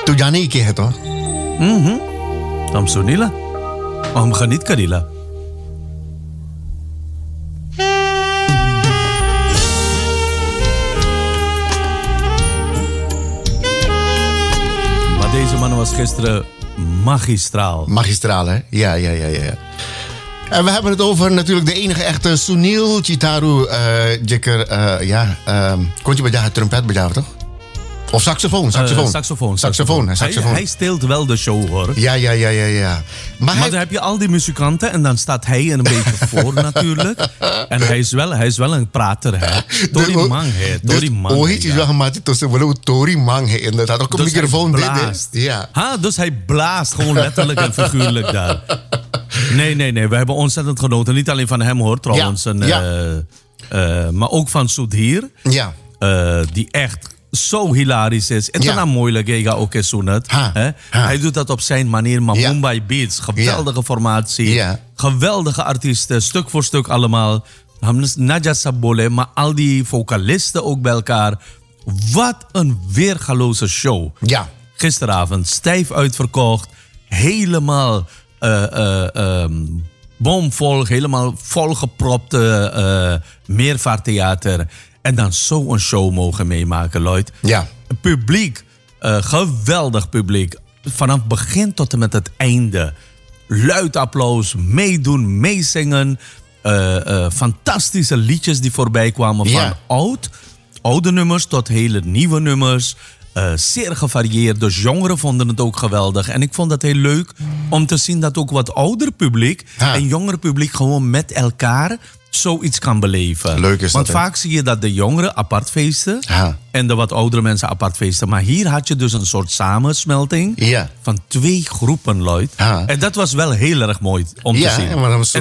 Toen Jani ik het hoor. Tam Sunila. Om ganit Karila. Maar deze man was gisteren magistraal. Magistraal, hè? Ja. En we hebben het over natuurlijk de enige echte Sunil Chitaru Jekker. Kon je bij trompet bejagen, toch? Of saxofoon? Saxofoon. Hij steelt wel de show, hoor. Ja. Maar dan heb je al die muzikanten en dan staat hij er een beetje voor natuurlijk. En hij is wel een prater, hè. Tori Mang. Ooit is wel gemaakt tussen wel Tori Mang. En dat had ook een microfoon dit. Ja. Dus hij blaast gewoon letterlijk en figuurlijk daar. Nee. We hebben ontzettend genoten. Niet alleen van hem, hoor, trouwens. Maar ook van Sudhir. Ja. Die echt zo hilarisch is. En dan moeilijk, Gega ook is Sunat. Hij doet dat op zijn manier. Maar Mumbai Beats, geweldige formatie. Ja. Geweldige artiesten, stuk voor stuk allemaal. Nadia Sabole, maar al die vocalisten ook bij elkaar. Wat een weergaloze show. Ja. Gisteravond, stijf uitverkocht. Helemaal bomvol, helemaal volgepropt meervaarttheater. En dan zo'n show mogen meemaken, Lloyd. Ja. Publiek, geweldig publiek. Vanaf begin tot en met het einde. Luid applaus, meedoen, meezingen. Fantastische liedjes die voorbij kwamen. Van oude nummers tot hele nieuwe nummers. Zeer gevarieerd, dus jongeren vonden het ook geweldig. En ik vond het heel leuk om te zien dat ook wat ouder publiek en jonger publiek gewoon met elkaar zoiets kan beleven. Leuk is Want dat, vaak zie je dat de jongeren apart feesten en de wat oudere mensen apart feesten. Maar hier had je dus een soort samensmelting van twee groepen, Lloyd. En dat was wel heel erg mooi om te zien. Ja, maar dan is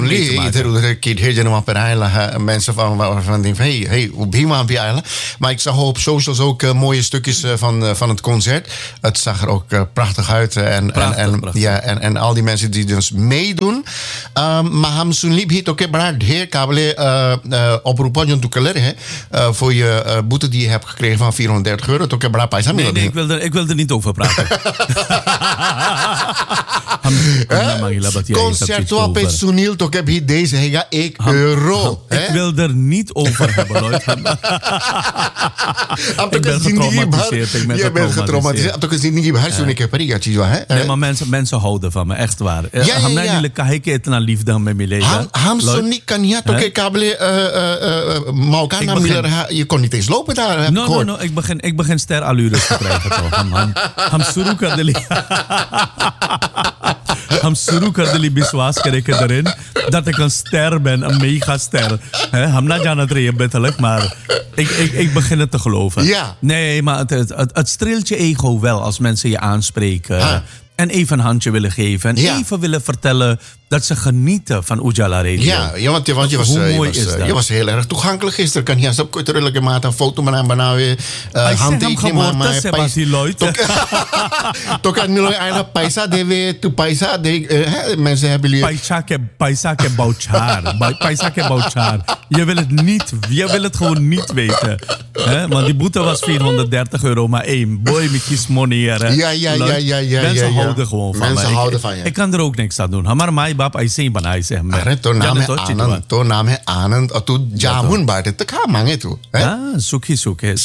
het mensen van denken, hey, hoe ben je? Maar ik zag op socials ook mooie stukjes van het concert. Het zag er ook prachtig uit. En al die mensen die dus meedoen. Maar Hamsun liep hier ook heer kabel oproepen om te kleren voor je boete die je hebt gekregen van €430. Toch heb paisa. Nee, ik wil er niet over praten. Concerto per Sunil, toch heb je deze hega €1. Ik wil er niet over hebben, Lloyd. Ik ben getraumatiseerd. Je bent getraumatiseerd. Toch is het niet behar zo'n keer periga chizo, hè? Nee, maar mensen houden van me, echt waar. Hamna kan ik het naar liefde met mijn leven. Hamsun niet kan ja toch kabel je kon niet eens lopen daar. No, ik begin sterallures te krijgen toch. Ham surukardeli biswas krijgen erin dat ik een ster ben, een megaster. Ham na jana treien beterlijk, maar ik begin het te geloven. Ja. Nee, maar het streelt je ego wel als mensen je aanspreken. En even een handje willen geven. En even willen vertellen dat ze genieten van Ujala Radio. Ja, want je was heel erg toegankelijk gisteren. Kan je op korte maat een foto met hem benauwen. Handtekening maken. Toch kan nu eigenlijk paisa dewe to paisa. Mensen hebben jullie... Paisa ke bouchar. Je wil het gewoon niet weten. Want die boete was €430 maar één. Boy, met kies money. Ja. Mensen houden gewoon van mensen houden van je. Ik kan er ook niks aan doen. Maar mij bab ai sei banai se hemme. Arre to naam he Anand to jamun baate te kamang tu. Suki.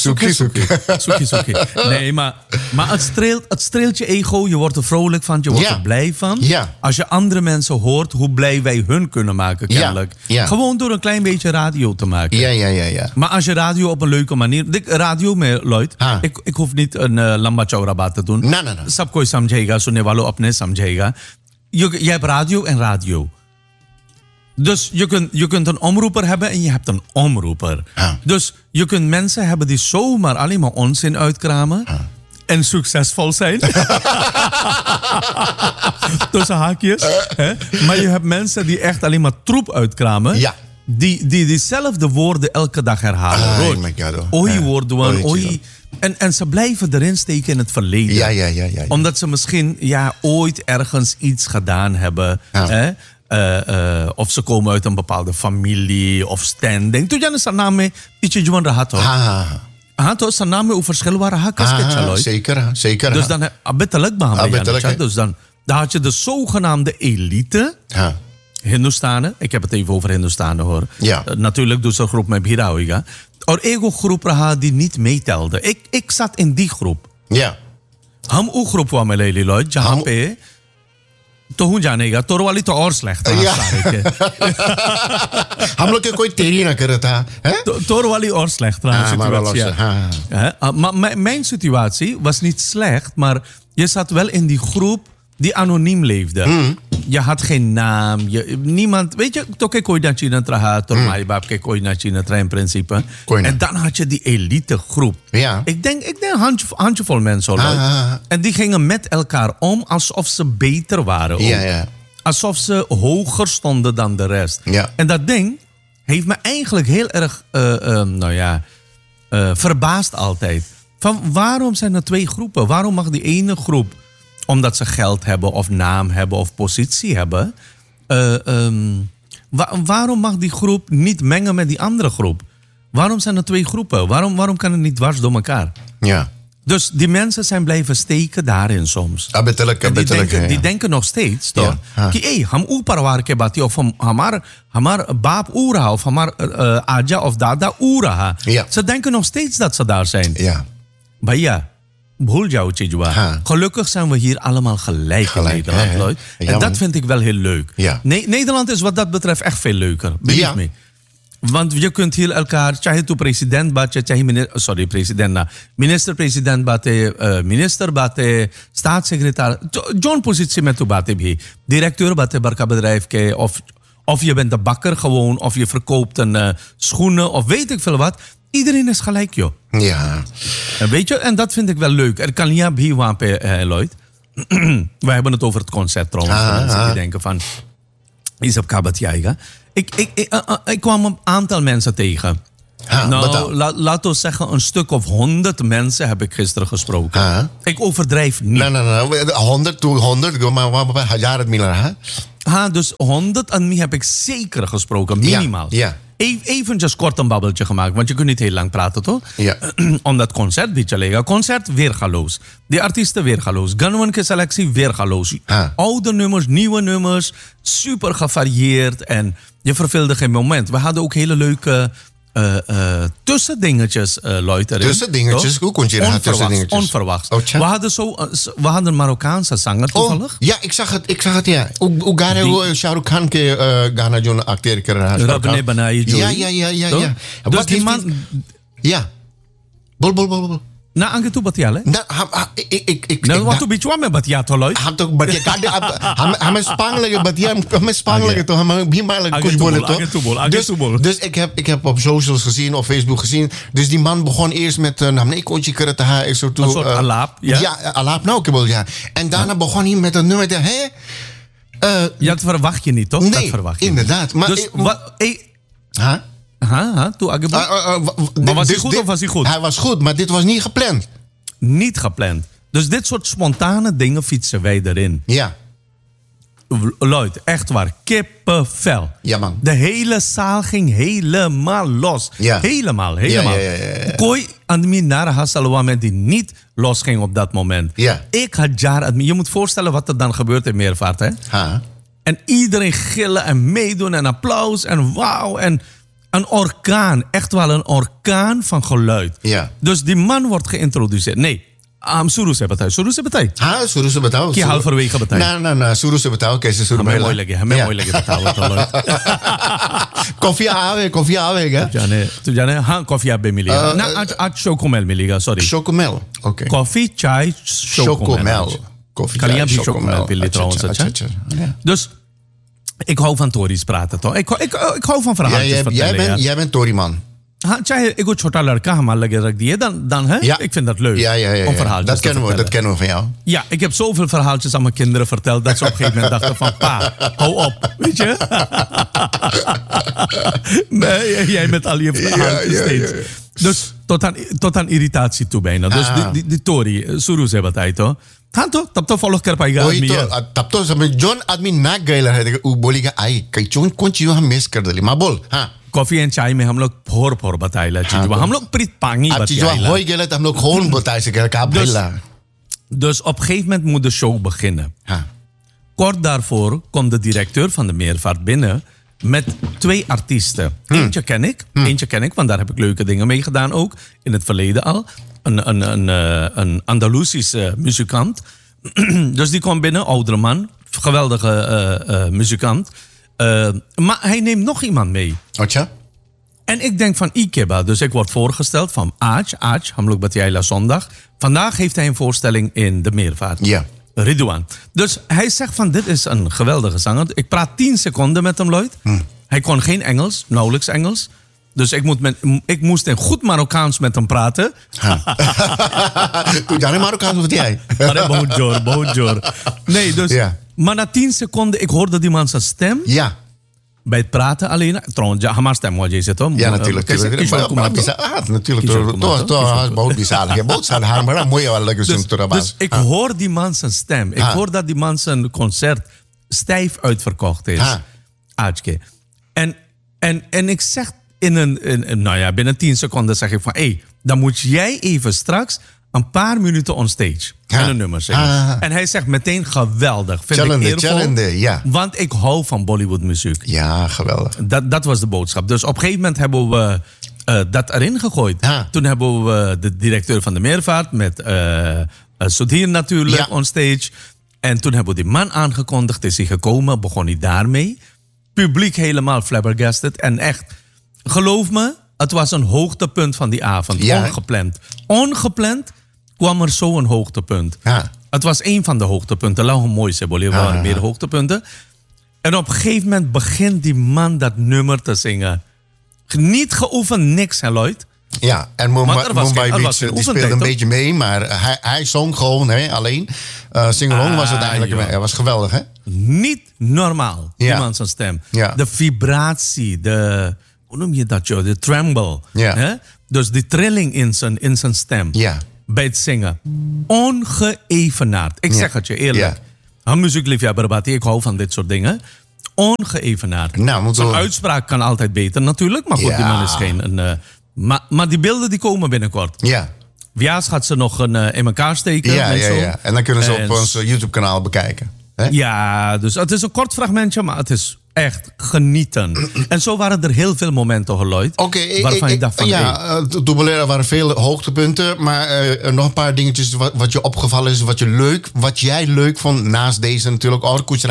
Nee, maar het streelt je ego. Je wordt er vrolijk van, je wordt er blij van. Ja. Als je andere mensen hoort hoe blij wij hun kunnen maken, kennelijk. Ja. Gewoon door een klein beetje radio te maken. Ja. Maar als je radio op een leuke manier... Radio met Lloyd. Ik hoef niet een lamba chaurabat te doen. Nee. Sab koi samjhega, sunne walo apne samjhega. Je hebt radio en radio. Dus je kunt een omroeper hebben en je hebt een omroeper. Dus je kunt mensen hebben die zomaar alleen maar onzin uitkramen. En succesvol zijn. Tussen haakjes. Maar je hebt mensen die echt alleen maar troep uitkramen. Ja. Die diezelfde woorden elke dag herhalen. Oei woorden, oei. En ze blijven erin steken in het verleden. Ja. Omdat ze misschien ooit ergens iets gedaan hebben. Of ze komen uit een bepaalde familie of standing. Toen jij een naam mee, iets je juan rahat. toch, zijn naam over verschil waren hakken. Zeker. Dus dan abetelijk behandeld. Dus dan had je de zogenaamde elite. Hindustanen. Ik heb het even over Hindustanen hoor. Ja. Natuurlijk dus een groep met Bhiraoiga. Or ego groep die niet meetelde. Ik zat in die groep. Ja. Ham u groep wa me leli Lloyd. Jahan pe. तो हूँ जानेगा तोर वाली तो और स्लेcht हम लोग के कोई तेरी ना कर था तोर वाली और slecht maar mijn situatie was niet slecht, maar je zat wel in die groep die anoniem leefde. Je had geen naam, niemand, weet je, toch ik ooit dat je het had, door mij bab ik ooit dat je het in principe. En dan had je die elite groep. Ja. Ik denk handjevol mensen. En die gingen met elkaar om alsof ze beter waren. Ja. Alsof ze hoger stonden dan de rest. Ja. En dat ding heeft me eigenlijk heel erg verbaasd altijd. Van waarom zijn er twee groepen? Waarom mag die ene groep, omdat ze geld hebben of naam hebben of positie hebben, waarom mag die groep niet mengen met die andere groep? Waarom zijn er twee groepen? Waarom kan het niet dwars door elkaar? Ja. Dus die mensen zijn blijven steken daarin soms. Die denken nog steeds, toch? Ham uparwar ke bati of hamar baap ura of hamar aja of dada ura. Ze denken nog steeds dat ze daar zijn. Ja. Bhaiya, bhul jao chijwa. Gelukkig zijn we hier allemaal gelijk in Nederland, Lloyd. En dat vind ik wel heel leuk. Ja. Nederland is wat dat betreft echt veel leuker. Believe me. Want je kunt hier elkaar, chahe tu president bate, minister-president bate, minister bate, staatssecretaris, John positie met tu bate bhi. Directeur bate barka bedrijf ke, of je bent de bakker gewoon, of je verkoopt een schoenen, of weet ik veel wat. Iedereen is gelijk, joh. Ja. Weet je, en dat vind ik wel leuk. Er kan niet bhi wapen, Lloyd. We hebben het over het concert trouwens. Mensen die denken van, is op kabat jaiga. Ik kwam een aantal mensen tegen. Laten we zeggen, een stuk of 100 mensen heb ik gisteren gesproken. Ik overdrijf niet. Nee. 100, maar hajar milar. Dus 100 en mij heb ik zeker gesproken, minimaal. Ja. Eventjes kort een babbeltje gemaakt, want je kunt niet heel lang praten, toch? Ja. Om dat concert beetje liggen. Concert weergaloos. Die artiesten weergaloos. Gunwanke selectie weergaloos. Oude nummers, nieuwe nummers. Super gevarieerd en je verveelde geen moment. We hadden ook hele leuke tussendingetjes, Lloyd. Tussendingetjes? Hoe kon je dat tussendingetjes? Onverwachts. We hadden een Marokkaanse zanger toevallig. Ja, ik zag het, ja. Hoe Shahrukh Khan ke Ghana John acteer keren. Rabne Banayi Joy. Ja. Dus die man... Ja. Bol. Na angge tu batial, hè? Nou, wat tu bichwa me batiat, Lloyd? Ham to batiat kade ham spanglege batiat, ham spanglege to ham bimalig kusbol to. Dus ik heb op socials gezien, op Facebook gezien. Dus die man begon eerst met nee kontje keren te haar, een soort alaap, ja? Ja, alaap nou kabel, ja. En daarna begon hij met een nummer dat verwacht je niet, toch? Nee, dat verwacht je inderdaad. Maar dus wat? Maar was hij goed of was hij goed? Hij was goed, maar dit was niet gepland. Niet gepland. Dus dit soort spontane dingen fietsen wij erin. Ja. Lloyd, echt waar. Kippenvel. Ja, man. De hele zaal ging helemaal los. Ja. Helemaal. Ja. Kooi aan mijn nare Hassalwa die niet los ging op dat moment. Ja. Ik had je moet voorstellen wat er dan gebeurt in Meervaart, hè? En iedereen gillen en meedoen en applaus en wauw en... Een orkaan, echt wel een orkaan van geluid. Ja. Dus die man wordt geïntroduceerd. Nee, Surus se bataille. Surus se bataille. Ki halverwege bataille. Nee, Surus se bataille. कैसे शुरू में हमें मोई लगे बताओ कॉफी आवेगा तू जाने हाँ कॉफी आप भी मिलेगा ना आज शोकोमेल मिलेगा सॉरी शोकोमेल ओके कॉफी चाय शोकोमेल कलियां भी शोकोमेल पी लेता हूँ अच्छा dus ik hou van Tories praten, toch? Ik hou van verhaaltjes vertellen. Jij bent Tory-man. Chahe ik छोटा लड़का हमारे लगे रख दिए dan hè? Ja. Ik vind dat leuk. Ja. Om verhaaltjes dat kennen we van jou. Ja, ik heb zoveel verhaaltjes aan mijn kinderen verteld dat ze op een gegeven moment dachten van pa, hou op, weet je? Nee, jij met al je verhaaltjes steeds. Dus tot aan irritatie toe bijna. Dus die Tory, Suru se बताई तो हाँ तो तब तो फॉलो कर पाएगा आदमी तब तो समझ जोन आदमी ना गए रहे उ बोलेगा आई कई कौन चीज हम मिस कर दली मां बोल हाँ Koffie en chai में हम लोग भोर बताइला चीज़ हम लोग प्रीतपांगी बताइला होई गेले हम लोग gewoon बताइसे के kapella. Dus op een gegeven moment moet de show beginnen. Kort daarvoor komt de directeur van de Meervaart binnen met 2 artiesten. Eentje ken ik, want daar heb ik leuke dingen mee gedaan ook. In het verleden al. Een Andalusische muzikant. Dus die komt binnen, oudere man. Geweldige muzikant. Maar hij neemt nog iemand mee. Otja? En ik denk van Ikeba. Dus ik word voorgesteld van Aaj, Hamluk Batiaila zondag. Vandaag heeft hij een voorstelling in de Meervaart. Ja. Ridouan. Dus hij zegt van dit is een geweldige zanger. Ik praat 10 seconden met hem, Lloyd. Hij kon geen Engels, nauwelijks Engels. Dus ik moest in goed Marokkaans met hem praten. Doe jij Marokkaans of jij? Bonjour. Nee, dus... Ja. Maar na 10 seconden, ik hoorde die man zijn stem. Ja. Bij het praten alleen. Trouwens, Hamas stem wat je zegt, hoor. Ja, natuurlijk. Natuurlijk. Dus ik hoor die man zijn stem. Ik hoor dat die man zijn concert stijf uitverkocht is. Aajke. En ik zeg binnen 10 seconden zeg ik van... dan moet jij even straks een paar minuten on stage. En een nummer zingen. En hij zegt meteen geweldig. Vind ik eervol. Ja. Want ik hou van Bollywood muziek. Ja, geweldig. Dat was de boodschap. Dus op een gegeven moment hebben we dat erin gegooid. Toen hebben we de directeur van de Meervaart met Sudhir natuurlijk on stage. En toen hebben we die man aangekondigd. Is hij gekomen, begon hij daarmee. Publiek helemaal flabbergasted. En echt, geloof me, het was een hoogtepunt van die avond. Ongepland kwam er zo een hoogtepunt. Het was één van de hoogtepunten. Lauw mooi, er waren meer hoogtepunten. En op een gegeven moment begint die man dat nummer te zingen. Niet geoefend, niks, hè, Lloyd? Ja, en Mumbai Beats die speelde een beetje mee, maar hij zong gewoon alleen. Sing-along was het eigenlijk. Het was geweldig, hè? Niet normaal, die man zijn stem. Ja. De vibratie, hoe noem je dat, joh? De tremble. Ja. Hè? Dus die trilling in zijn stem. Ja. Bij het zingen. Ongeëvenaard. Ik zeg het je eerlijk. Een muziekliefhebber, Bati, ik hou van dit soort dingen. Ongeëvenaard. Zijn uitspraak kan altijd beter natuurlijk. Maar goed, die man is geen... Maar die beelden die komen binnenkort. Ja. Via's gaat ze nog in elkaar steken. Ja. En dan kunnen ze op ons YouTube-kanaal bekijken. Hè? Ja, dus het is een kort fragmentje, maar het is echt genieten. En zo waren er heel veel momenten, Lloyd. Waarvan je dacht van... Dubbelera waren veel hoogtepunten. Maar nog een paar dingetjes wat je opgevallen is. Wat jij leuk vond naast deze natuurlijk.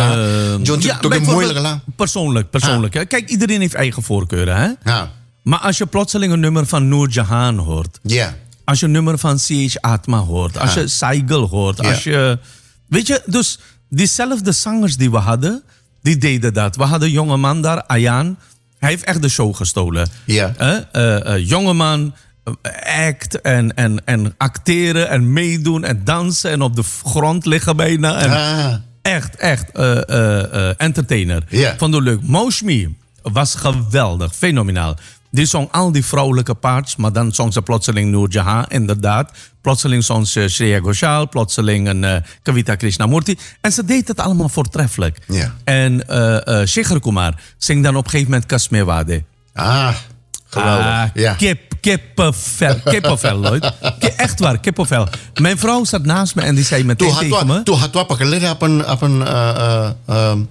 Persoonlijk. Hè? Kijk, iedereen heeft eigen voorkeuren. Hè? Ja. Maar als je plotseling een nummer van Noor Jahan hoort. Ja. Als je een nummer van C.H. Atma hoort. Als je Saigal hoort. Als je... Weet je, dus diezelfde zangers die we hadden... Die deden dat. We hadden een jongeman daar, Ayan. Hij heeft echt de show gestolen. Ja. Jongeman, act en acteren en meedoen en dansen... en op de grond liggen bijna. En echt entertainer. Yeah. Vond het leuk. Moushmi was geweldig, fenomenaal. Die zong al die vrouwelijke parts, maar dan zong ze plotseling Noor Jahan, inderdaad. Plotseling zong ze Shreya Ghoshal, plotseling een Kavita Krishnamurti. En ze deed het allemaal voortreffelijk. Yeah. En Shekhar Kumar zingt dan op een gegeven moment Kasmewade. Geweldig. Kippenvel, Lloyd. Echt waar, kippenvel. Mijn vrouw zat naast me en die zei meteen tegen me... Toen had we geleden op een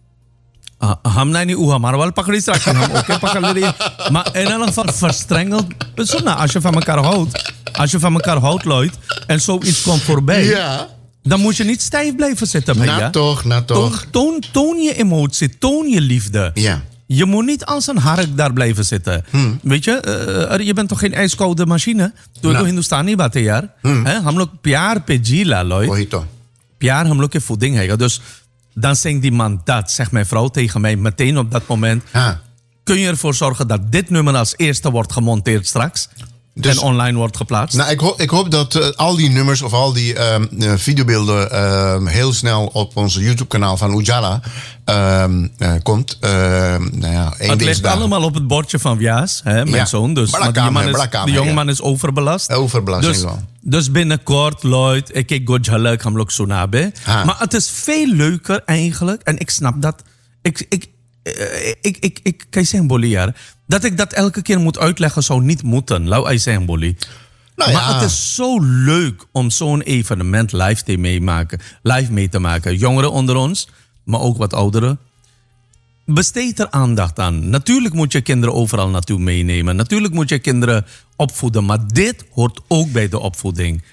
हम नहीं हुआ हमारा वाल पकड़ी straks हम oké pakken we maar in ieder geval verstrengeld als je van elkaar houdt Lloyd en zoiets komt voorbij dan moet je niet stijf blijven zitten toch toon je emotie, toon je liefde je moet niet als een hark daar blijven zitten weet je bent toch geen ijskoude machine तो हिंदुस्तानी बातें यार हम लोग प्यार पे जीला Lloyd प्यार हम लोग के voeding है dus dan zingt die man dat, zegt mijn vrouw tegen mij meteen op dat moment. Kun je ervoor zorgen dat dit nummer als eerste wordt gemonteerd straks? Dus, en online wordt geplaatst? Nou, ik hoop dat al die nummers of al die videobeelden heel snel op ons YouTube-kanaal van Ujala komt. Het ligt allemaal op het bordje van Via's, mijn zoon. Dus, de jongeman is overbelast. Dus binnenkort, Lloyd, ik kijk goed jalak, ham lok sunabe. Maar het is veel leuker eigenlijk. En ik snap dat. Ik kan je zeggen, Boliar. Dat ik dat elke keer moet uitleggen zou niet moeten. Lau zijn Bolly. Nou, maar het is zo leuk om zo'n evenement live mee te maken. Jongeren onder ons, maar ook wat ouderen. Besteed er aandacht aan. Natuurlijk moet je kinderen overal naartoe meenemen. Natuurlijk moet je kinderen opvoeden. Maar dit hoort ook bij de opvoeding.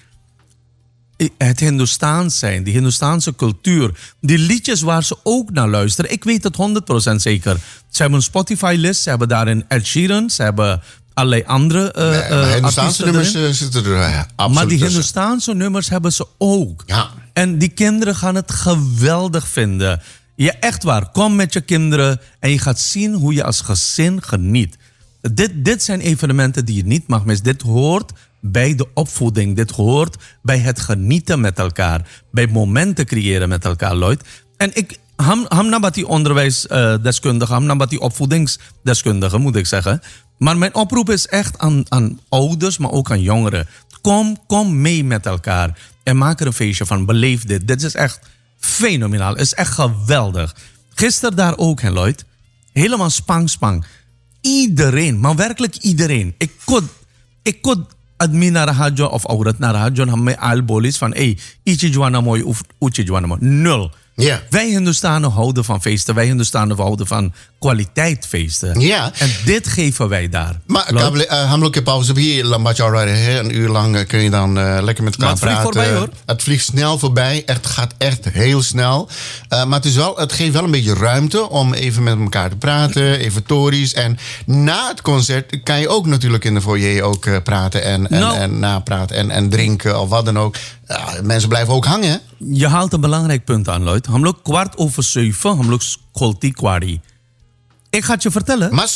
Het Hindoestaans zijn, die Hindoestaanse cultuur. Die liedjes waar ze ook naar luisteren. Ik weet het 100% zeker. Ze hebben een Spotify-list. Ze hebben daarin Ed Sheeran. Ze hebben allerlei andere Hindoestaanse nummers zitten er absoluut. Maar die Hindoestaanse nummers hebben ze ook. Ja. En die kinderen gaan het geweldig vinden. Ja, echt waar. Kom met je kinderen en je gaat zien hoe je als gezin geniet. Dit zijn evenementen die je niet mag missen. Dit hoort bij de opvoeding. Dit hoort bij het genieten met elkaar. Bij momenten creëren met elkaar, Lloyd. En ik, hamnabati onderwijsdeskundige, hamnabati opvoedingsdeskundige, moet ik zeggen. Maar mijn oproep is echt aan ouders, maar ook aan jongeren. Kom mee met elkaar en maak er een feestje van. Beleef dit. Dit is echt fenomenaal. Het is echt geweldig. Gisteren daar ook, hè, Lloyd. Helemaal spang. Iedereen, maar werkelijk iedereen. Ik kon admin naar radio of ouder naar radio en mij al bolis van ietsje juana mooi of uche juana mooi. 0. Yeah. Wij Hindoestanen houden van feesten. Wij Hindoestanen houden van kwaliteitfeesten. Ja. En dit geven wij daar. Maar hamlo ke pauze hier een uur lang kun je dan lekker met elkaar praten. Voorbij, hoor. Het vliegt snel voorbij. Het gaat echt heel snel. Maar het geeft wel een beetje ruimte om even met elkaar te praten, even tories. En na het concert kan je ook natuurlijk in de foyer ook praten en napraten en drinken of wat dan ook. Mensen blijven ook hangen. Je haalt een belangrijk punt aan, Lloyd. Hamlo 6:15, hamlo skolti kwari. Ik ga het je vertellen. Maar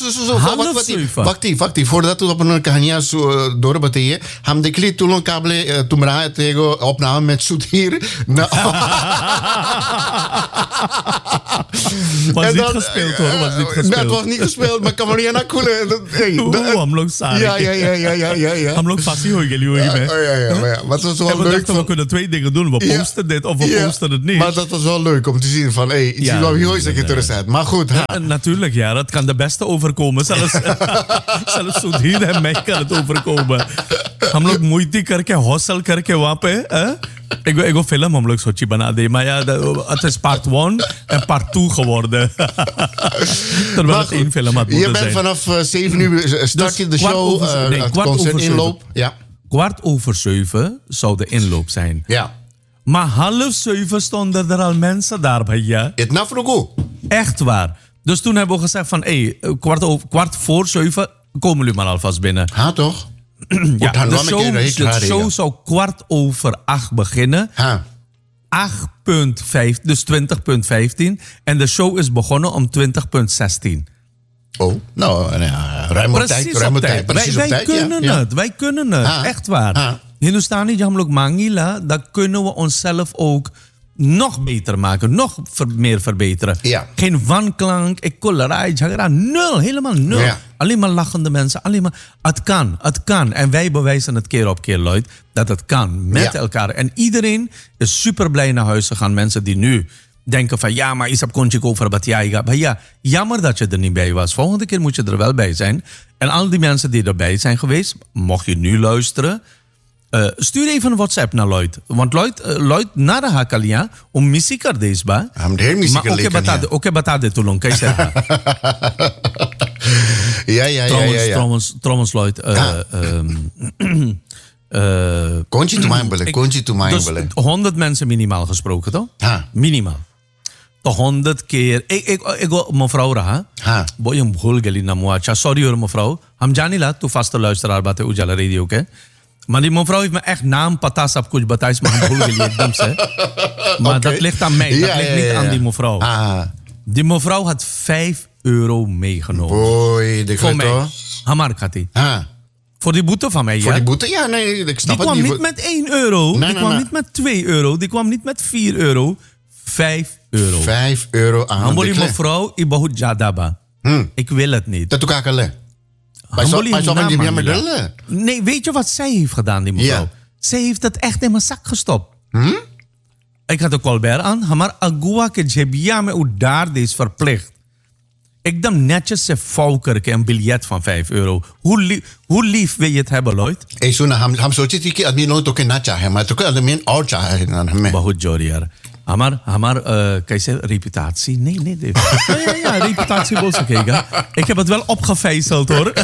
wacht, voordat we op een kahania doorbateën, ham de klit toen een kabel tumra tego opname met zoet hier. Was niet gespeeld, hoor. Dat was niet gespeeld, maar kan naar koelen. Hamlo saai. Ja. Hamlo fassie hoor jullie. Maar het was wel leuk. We kunnen 2 dingen doen. We posten dit of we posten het niet. Maar dat was wel leuk om te zien van, iets wat heel eens interessant. Maar goed. Natuurlijk, ja. Dat kan de beste overkomen. Zelfs Sudhir en mij kan het overkomen. हम लोग मोहिती करके हौसल करके वहाँ पे एगो film हम लोग सोची बना दे maar ja het is part 1 en part 2 geworden. Terwijl het 1 film had moeten zijn. Je bent vanaf 7 uur start je de show, het concert inloop. Ja. 6:15 zou de inloop zijn. Ja. Maar 6:30 stonden er al mensen daar, भैया. Het nafrogo. Echt waar. Dus toen hebben we gezegd van, 6:15 komen jullie maar alvast binnen. Ha, toch? Ja, de show zou 7:15 beginnen. 8:5, dus 20:15. En de show is begonnen om 20:16. Oh, nou, ruim op tijd. Wij kunnen het. Echt waar. Hindustani Jamlok Mangila, dat kunnen we onszelf ook nog beter maken, nog meer verbeteren. Ja. Geen wanklank, kolerij, nul, helemaal nul. Ja. Alleen maar lachende mensen, alleen maar. Het kan. En wij bewijzen het keer op keer, Lloyd, dat het kan met elkaar. En iedereen is super blij naar huis gegaan. Mensen die nu denken van, ja, maar Isab Konchik over Batjaiga. Maar ja, jammer dat je er niet bij was. Volgende keer moet je er wel bij zijn. En al die mensen die erbij zijn geweest, mocht je nu luisteren, stuur even een WhatsApp naar Lloyd. Want Lloyd na de hakalia om muziek deze ba. Maar oké, batade tulong, kijk zeggen. Ja. Trouwens, Lloyd. Konji to mijn dus 100 mensen minimaal gesproken, toch? Minimaal. Toch 100 keer. Ik mevrouw Raha. Boy, een hulgeli na moacha. Sorry hoor, mevrouw. Ham janila, tu vaste luisteraar bij Ujala Radio, oké? Maar die mevrouw heeft me echt naam patas op kuch batais maar hem hulgeli ekdam se. Maar dat ligt aan mij. Dat ligt niet aan die mevrouw. Die mevrouw had €5 meegenomen. Boy, de voor mij. Hamar Khati. Voor die boete van mij, ja? Voor die boete? Ja, nee, ik snap het niet. Die kwam niet met €1. Die kwam niet met €2. Die kwam niet met €4. €5. €5 aan Hamboli mevrouw, ibahut jadaba. Ik wil het niet. Dat doe ik al. Nee, weet je wat zij heeft gedaan, die mevrouw? Zij heeft het echt in mijn zak gestopt. Ik had een Colbert aan. Maar agua ke jebia me daar is verplicht. एकदम netjes से vouw करके een biljet van €5. Hoe lief wil je het hebben, Lloyd? सुना हम सोचे थे कि आदमी लोग तो के ना चाहे मैं तो आदमी और चाहे ना हमें बहुत जोर यार हमार कैसे reputatie nee ja reputatie बोल सकेगा ik heb het wel opgevijzeld hoor.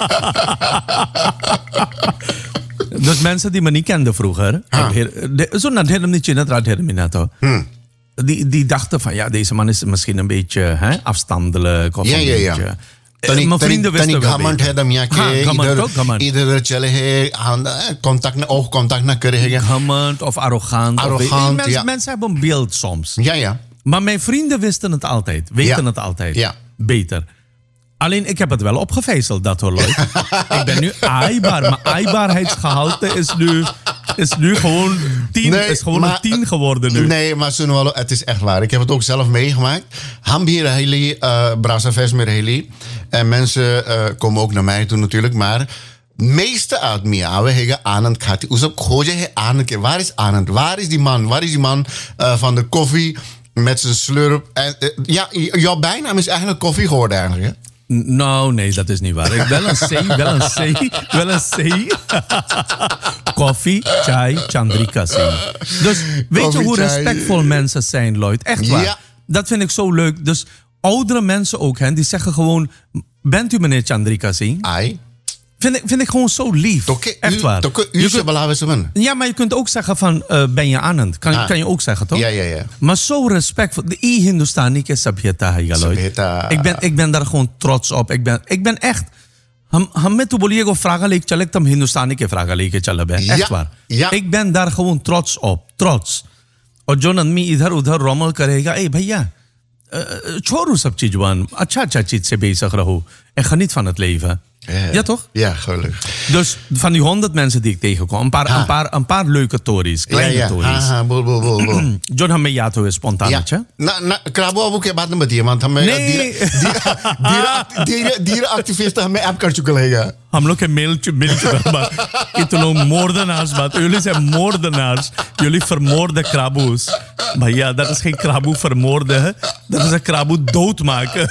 Dus mensen die me niet kenden vroeger zo naar het die dachten van ja, deze man is misschien een beetje afstandelijk of een beetje. mijn vrienden wisten wel ieder chale hai oogcontact na kare hai gammend of arrogant mensen hebben een beeld soms. Ja. Maar mijn vrienden wisten het altijd, weten het altijd beter. Alleen ik heb het wel opgevijzeld, dat hoor, Lloyd. Ik ben nu aaibaar. Mijn aaibaarheidsgehalte is nu gewoon 10. Is gewoon een 10 geworden nu. Nee, maar het is echt waar. Ik heb het ook zelf meegemaakt. Ham hier hele Brassafest met hele. En mensen komen ook naar mij toe natuurlijk. Maar meeste uit mij hebben Anand gehad. Usop khoje hai Anand. Waar is Anand? Waar is die man? Waar is die man van de koffie met zijn slurp? En, jouw bijnaam is eigenlijk koffie geworden eigenlijk, hè? Nou, nee, dat is niet waar. Wel een C. Koffie, chai, Chandrika Singh. Dus weet je hoe respectvol mensen zijn, Lloyd? Echt waar. Ja. Dat vind ik zo leuk. Dus oudere mensen ook, die zeggen gewoon... Bent u meneer Chandrika Singh? Ai. Vind ik gewoon zo lief. Echt waar. Ja, maar je kunt ook zeggen van, ben je Anand? Kan je ook zeggen, toch? Ja. Maar zo respectvol. De Hindustani ke sabhyata hai, Lloyd. Ik ben daar gewoon trots op. Ik ben echt... हमें तो बोलिए को फ्रागा लेके चले तम हिंदुस्तानी के फ्रागा लेके चले बे echt waar. Ik ben daar gewoon trots op. Trots. और जो आदमी इधर उधर रोमल करेगा ए भैया छोड़ो सब चीज wan अच्छा चीज से bezig रहो en geniet van het leven. Ja, toch? Ja, gelukkig. Dus van die 100 mensen die ik tegenkom, een paar leuke tories, kleine tories. John हमें याद हुए spontaan, hè? Krabo abu के बाद में बताइए, want हमें dierenactivisten हमें ऐप कर चुके हैं. हम लोग के mail चुका इतने moordenaars बात. Jullie zijn moordenaars. Jullie vermoorden kraboes. भैया, dat is geen kraboe vermoorden. Dat is een kraboe doodmaken.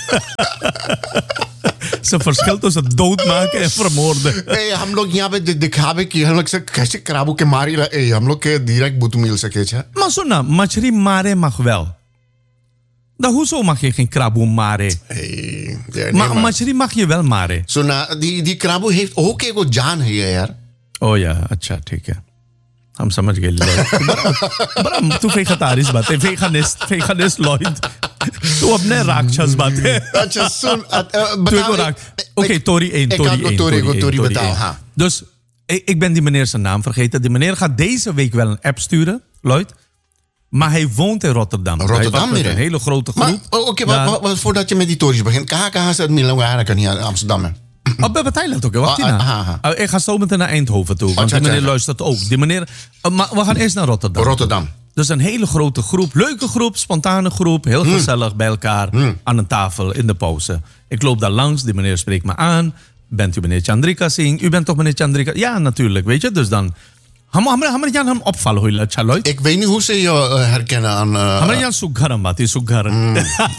Ze verschil tussen doodmaken en vermoorden. हम लोग यहाँ पे दिखावे कि हम लोग से कैसे कराबू के मारी हम लोग के direct boete मिल सके छे. Maar zo na, machri mare mag wel. Dan hoezo mag je geen kraboe mare? Maar machri mag je wel mare. Zo na, die kraboe heeft ook een jaan है यार. Oh ja, अच्छा ठीक है. हम समझ गए. बड़ा तू वेजिटेरियन बात है, veganist Lloyd. तू अपने राक्षस बात है. अच्छा सुन, Oké, Tori 1. Tori betaal. Dus ik ben die meneer zijn naam vergeten. Die meneer gaat deze week wel een app sturen, Lloyd. Maar hij woont in Rotterdam. Rotterdam met een hele grote groep. Oké, maar voordat je met die Tories begint. Kaha is het Milan kan niet aan Amsterdam. Bij Thailand ook, wacht ik ga zo meteen naar Eindhoven toe. Want die meneer luistert ook. Die meneer, maar we gaan eerst naar Rotterdam. Dus een hele grote groep, leuke groep, spontane groep. Heel gezellig bij elkaar aan een tafel in de pauze. Ik loop daar langs, die meneer spreekt me aan. Bent u meneer Chandrika Singh? U bent toch meneer Chandrika? Ja, natuurlijk, weet je. Dus dan... Hamar Jan hem opvallen, hoe je Lloyd? Ik weet niet hoe ze je herkennen aan... Hamar Jan Sugharam, wat is Sugharam?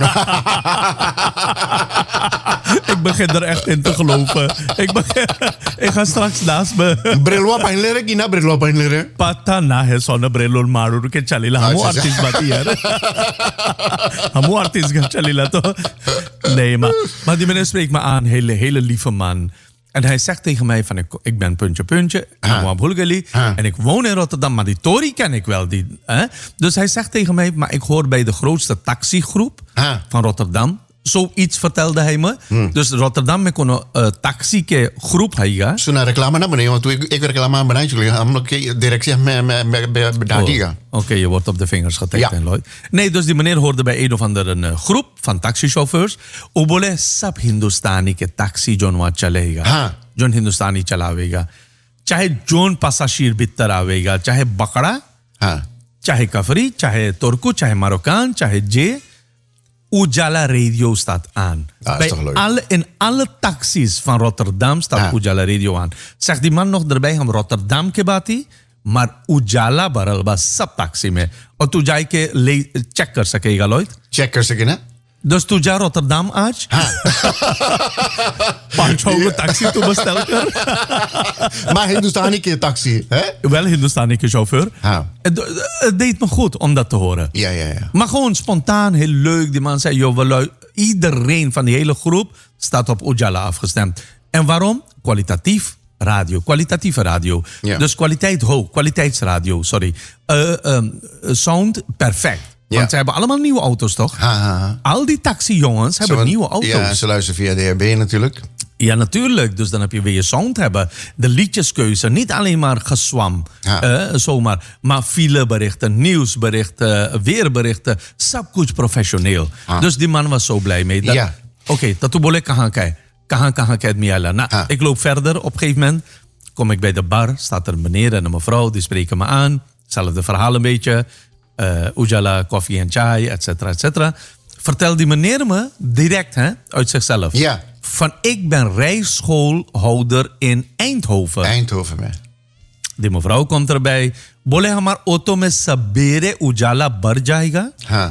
Ik begin er echt in te geloven. Ik ga straks naast me... Brelwa painlere, kina brelwa painlere? Pata na hai sona brelol marur ke chalila. Hamu artist bati yaar. Hamu artist ga chalila to. Nee, maar die meneer spreekt me aan. Hele lieve man. En hij zegt tegen mij van ik ben puntje, en ik woon in Rotterdam, maar die Tory ken ik wel. Dus hij zegt tegen mij, maar ik hoor bij de grootste taxigroep van Rotterdam. Zoiets vertelde hij me. Dus Rotterdam met een taxi groep hij. Zo'n reclame naar beneden, want ik reclame aan beneden. Directie met Oké, je wordt op de vingers getikt, Lloyd. Nee, dus die meneer hoorde bij een of andere groep van taxichauffeurs. Ubole sab Hindustani ke taxi John wat chalega. John Hindustani chalavega. Chahe John passagier bitter avega. Chahe bakra, chahe kafri, chahe turku, chahe Marokkaan, chahe J. Ujala Radio staat aan. In alle taxis van Rotterdam staat Ujala Radio aan. Zegt die man nog erbij, हम Rotterdam के बाती, maar Ujala बरल बस सब taxi में. और तू जाके check कर सकेगा, Lloyd? Check कर सके ना? Dus toen jij Rotterdam आज €500 taxi toen bestel कर. Maar Hindustani ke taxi, hè? Wel Hindustani ke chauffeur. Het deed me goed om dat te horen. Ja. Maar gewoon spontaan, heel leuk. Die man zei, joh, iedereen van die hele groep staat op Ujala afgestemd. En waarom? Kwalitatieve radio. Ja. Dus kwaliteitsradio, sorry. Sound perfect. Want ze hebben allemaal nieuwe auto's, toch? Al die taxijongens hebben nieuwe auto's. Ja, ze luisteren via DHB natuurlijk. Ja, natuurlijk. Dus dan heb je weer je sound hebben. De liedjeskeuze. Niet alleen maar geswam. Zomaar. Maar fileberichten, nieuwsberichten, weerberichten. Sabkuch professioneel. Dus die man was zo blij mee. Oké, dat boleh kahan kijken. Nou, ik loop verder. Op een gegeven moment kom ik bij de bar. Staat er een meneer en een mevrouw. Die spreken me aan. Hetzelfde verhaal een beetje. Ujala, koffie en chai, et cetera. Vertel die meneer me direct uit zichzelf. Ja. Van ik ben rijschoolhouder in Eindhoven. Eindhoven. Die mevrouw komt erbij. Bole hamar auto में सबेरे उजाला भर जाएगा.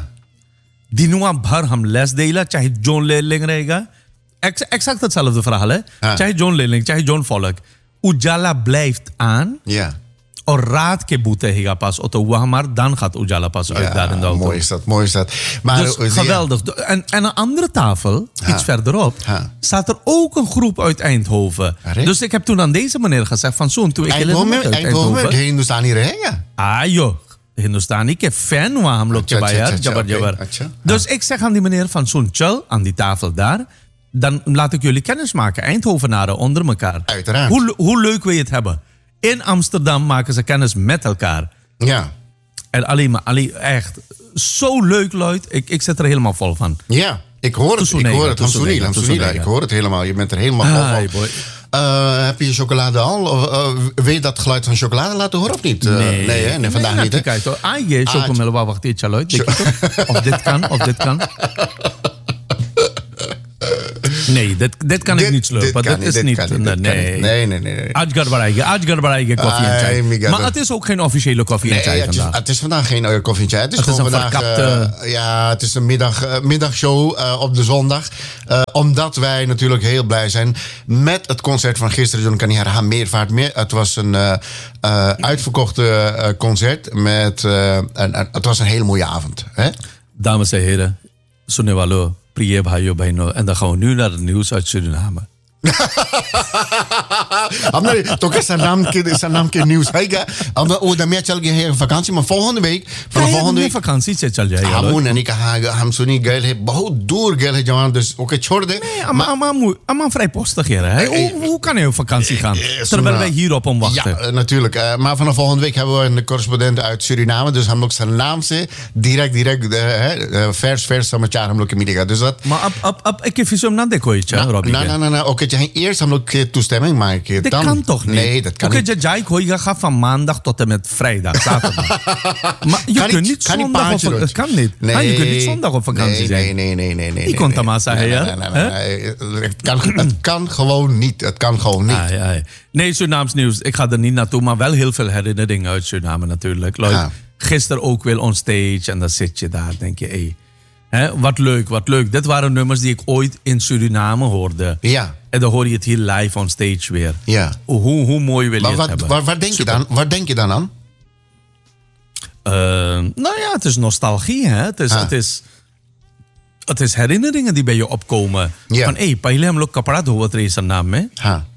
दिनुआ भर हम les देला चाहे John Leerling रहेगा. Exact hetzelfde verhaal, hè? चाहे John Leerling, चाहे John Volk. Ujala blijft aan. Ja. और रात के बूते हैगा pas auto वहाँ maar dan gaat Ujala pas uit daar in de auto. Mooi is dat. Maar, dus geweldig. En een andere tafel, iets verderop, staat er ook een groep uit Eindhoven. Dus ik heb toen aan deze meneer gezegd van zo'n toen ik Eindhoven, Hindustani रहेगा. Joh. Hindustani ke fan वहाँ हम लोग के बाहर जबर. Dus ik zeg aan die meneer van zo'n chill aan die tafel daar. Dan laat ik jullie kennis maken, Eindhovenaren onder elkaar. Uiteraard. Hoe leuk wil je het hebben? In Amsterdam maken ze kennis met elkaar. Ja. En alleen echt zo leuk, Lloyd. Ik zit er helemaal vol van. Ja, ik hoor het. Hamsoenila. Ik hoor het helemaal. Je bent er helemaal vol van. Heb je je chocolade al? Wil je dat geluid van chocolade laten horen of niet? Nee, vandaag niet. Kijk, chocomel, wacht dit, Lloyd. Of dit kan. Nee, dit kan ik niet slurpen. Dat is niet. Nee. Ajgar Baraige koffie en chai. Maar het is ook geen officiële koffie en chai vandaag. Het is vandaag geen koffie en chai. Het is gewoon vandaag. Het is een middagshow op de zondag. Omdat wij natuurlijk heel blij zijn met het concert van gisteren. John kan niet herhalen, meervaart meer. Het was een uitverkochte concert. Het was een hele mooie avond. Hè? Dames en heren, Sunewalo. Priye bhaiyo bhainon. En dan gaan we nu naar het nieuws uit Suriname. toch is zijn naam geen nieuws. Daarmee चल गए हैं vakantie, maar volgende week. vakantie से चल जाएगा. हम नहीं कहा हम सुनी गए हैं बहुत दूर गए हैं जवान dus oké छोड़ दे. Allemaal vrijpostig hier. Hoe kan hij op vakantie gaan? Terwijl wij hier op hem wachten. Ja, natuurlijk. Maar vanaf volgende week hebben we een correspondent uit Suriname. Dus हम लोग zijn naam से direct vers समाचार हम लोग के मिलेगा. Dus dat. Maar ik heb zo naar de koetje, Robbie. Nee. Oké, eerst हम लोग toestemming maken. Dat kan toch niet? Nee, dat kan niet. Oké, jij gaat van maandag tot en met vrijdag, zaterdag. Maar je kunt niet zondag op vakantie. Dat kan niet. Nee. Je kunt niet zondag op vakantie zijn. Nee. Ik kon het maar zeggen. Het kan gewoon niet. Nee, Surinaams nieuws. Ik ga er niet naartoe, maar wel heel veel herinneringen uit Suriname natuurlijk. Gisteren ook weer on stage en dan zit je daar, denk je, wat leuk. Dit waren nummers die ik ooit in Suriname hoorde. Ja. En dan hoor je het hier live on stage weer. Ja. Hoe mooi wil je het hebben? Waar denk je dan aan? Nou ja, het is nostalgie. Hè? Het is herinneringen die bij je opkomen. Ja. Van, paile hem lok kaparat wat er is een naam, hè?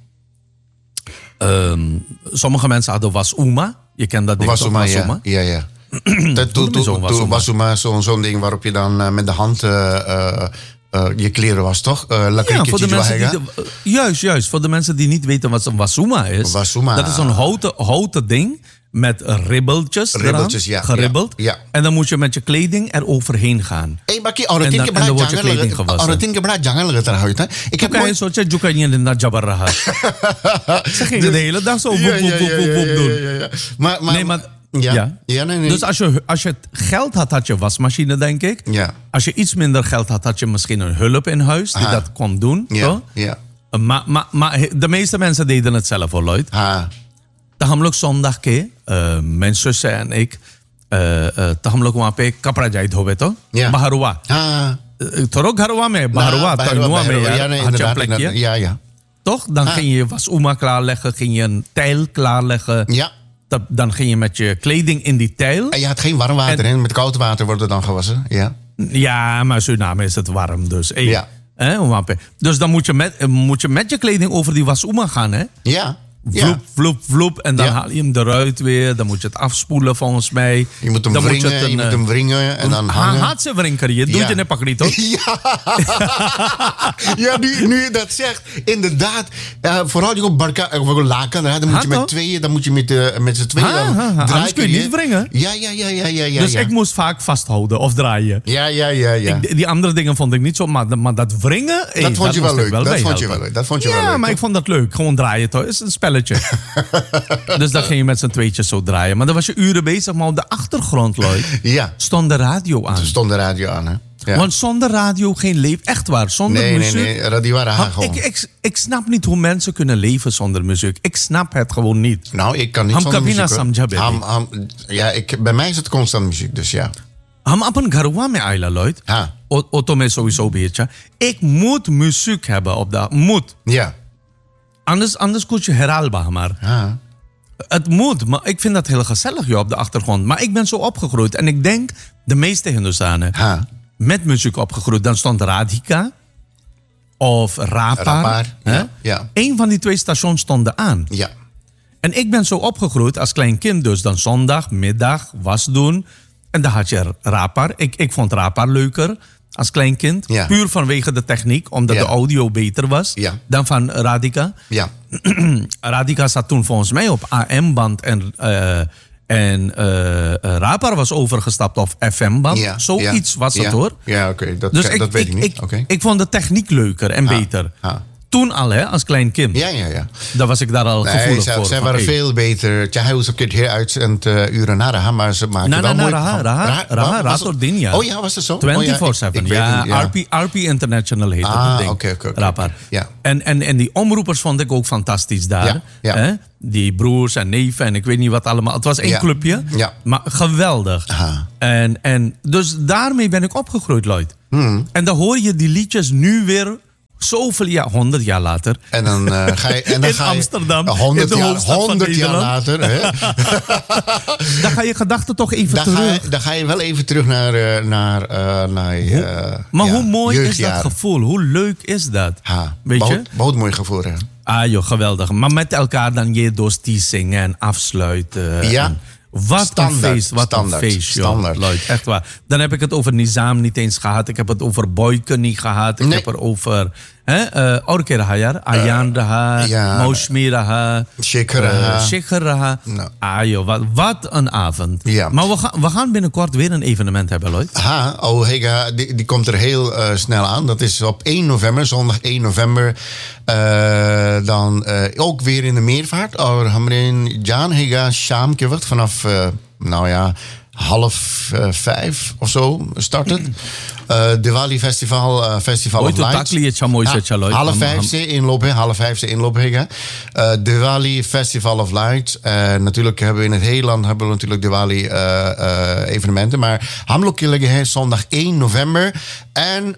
Sommige mensen hadden Wasuma. Je kent dat ding toch? Wasuma. Ja. Toen was maar zo'n ding waarop je dan met de hand je kleren was, toch? Ja, voor de mensen juist. Voor de mensen die niet weten wat een wasuma is. Dat is een houten ding met ribbeltjes geribbeld. Ja. En dan moet je met je kleding eroverheen gaan. En dan wordt je kleding gewassen. Ik heb een soortje jukaïen in dat jabbar raha. Ze gingen de hele dag zo woep doen. Maar nee. Dus als je geld had je wasmachine, denk ik. Ja. Als je iets minder geld had je misschien een hulp in huis die dat kon doen. Ja. Ja. Maar de meeste mensen deden het zelf, hoor, Lloyd. Dan हम लोग zondag के mijn zussen en ik dan हम लोग वहाँ पे कपड़ा जाए धोबे तो बाहर हुआ Torok Garwa mee, Baharwa, Tanua mee. Ja, nee, inderdaad. Ja. Toch? Dan ging je wasuma klaarleggen, ging je een tijl klaarleggen. Ja. Dan ging je met je kleding in die tijl. En je had geen warm water in, met koud water wordt het dan gewassen. Ja, maar Suriname is het warm, dus. Ja. Dus dan moet je met je kleding over die wasuma gaan, hè? Ja. Vloep, vloep, vloep. En dan haal je hem eruit weer. Dan moet je het afspoelen volgens mij. Je moet hem dan wringen, je moet hem wringen en dan hangen. Haat ze wringen, je doet je net pakrito. Ja, nu je dat zegt. Inderdaad. Vooral die op barka, laken. Dan moet je met tweeën, dan moet je met z'n tweeën dan anders kun je niet wringen. Ja. Dus ik moest vaak vasthouden of draaien. Ja. Die andere dingen vond ik niet zo. Maar dat wringen... Dat vond je wel leuk. Dat vond je wel leuk. Maar ik vond dat leuk. Gewoon draaien toch. Het is een spelletje. Dus dan ging je met z'n tweetjes zo draaien. Maar dan was je uren bezig. Maar op de achtergrond, Lloyd, stond de radio aan. Stond de radio aan, hè? Ja. Want zonder radio geen leven. Echt waar. Zonder muziek. Nee. Radio waren gewoon. Ik snap niet hoe mensen kunnen leven zonder muziek. Ik snap het gewoon niet. Nou, ik kan niet zonder muziek. Bij mij is het constant muziek, dus ja. Ham apan garwa me aila, Lloyd. Otome sowieso beetje. Ik moet muziek hebben op dat. Moet. Ja. Anders kun je herhaalbaar maar. Het moet, maar ik vind dat heel gezellig op de achtergrond. Maar ik ben zo opgegroeid. En ik denk, de meeste Hindustanen met muziek opgegroeid. Dan stond Radhika of Rapar. Ja. Eén van die twee stations stonden aan. Ja. En ik ben zo opgegroeid als klein kind. Dus dan zondag, middag, was doen. En dan had je Rapar. Ik vond Rapar leuker als klein kind. Ja. Puur vanwege de techniek. Omdat de audio beter was dan van Radhika. Ja. Radhika zat toen volgens mij op AM-band. En Rapar was overgestapt op FM-band. Zoiets was het hoor. Ja, oké. Dat weet ik niet. Ik vond de techniek leuker en beter. Toen al, hè, als klein kind. Ja. Dan was ik daar al gevoelig voor. Zij waren veel beter. Tja, hij was ook hier uit en uren naar Raha, maar ze maken wel mooi. Raha Tordinja. Oh ja, was het zo? 24/7. RP International heet het ding. Oké. Rapar. Ja. En die omroepers vond ik ook fantastisch daar. Ja. Hè? Die broers en neven en ik weet niet wat allemaal. Het was één clubje, maar geweldig. En dus daarmee ben ik opgegroeid, Lloyd. En dan hoor je die liedjes nu weer... Zoveel jaar, 100 jaar later. En dan ga je... in Amsterdam, 100 jaar later. Hè? Dan ga je gedachten toch even terug. Dan ga je wel even terug naar maar hoe mooi is dat gevoel? Hoe leuk is dat? Weet je? Wat mooi gevoel, hè? Geweldig. Maar met elkaar dan je dosti zingen en afsluiten. Ja. En wat een feest, een feest, joh. Lloyd, echt waar. Dan heb ik het over Nizam niet eens gehad. Ik heb het over Boyke niet gehad. Ik heb er over... Orke Rahayar, Ayan Raha, Maushmi Raha, Shekhar Raha. Wat een avond. Ja. Maar we gaan binnenkort weer een evenement hebben, Lloyd. Hega, die komt er heel snel aan. Dat is op 1 november, zondag 1 november. Dan ook weer in de meervaart. Hamrin Jan Hega Sham Kivat vanaf 4:30 of zo start het. Diwali Festival of Lights. 4:30 inloop. Diwali Festival of Lights. Natuurlijk hebben we in het hele land natuurlijk Diwali evenementen. Maar Hamlokillige is zondag 1 november. En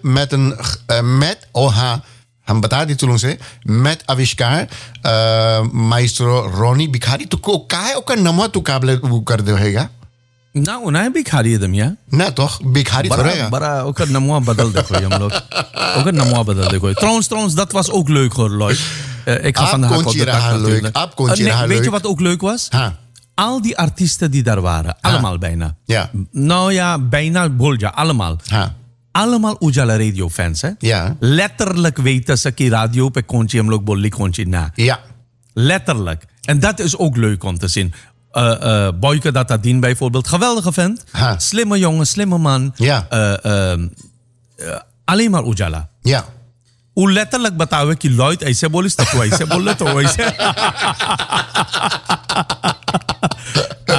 met Avishkar, maestro Ronnie Bikhari. तो काय ओकर नमः तू काबले वो कर देगा ना उन्हें भिखारी दम या ना तो भिखारी थोड़ा है बड़ा ओकर नमः बदल देखो हम लोग ओकर नमः बदल देखो Trouwens dat was ook leuk hoor Lloyd. Ik ga vandaag op de tak. Weet je wat ook leuk was? Al die artiesten die daar waren, allemaal bijna. Ja. Nou ja, bijna bolja, allemaal. Allemaal Ujala Radio fans, hè? Ja. Letterlijk weten ze die radio pe konchi hem log bolli konchi na. Ja. Letterlijk. En dat is ook leuk om te zien. Boyke Datadin bijvoorbeeld, geweldige vent. Slimme jongen, slimme man. Ja. Alleen maar Ujala. Ja. Hoe letterlijk बतावे कि Lloyd ऐसे बोलिस तो ऐसे बोल तो वैसे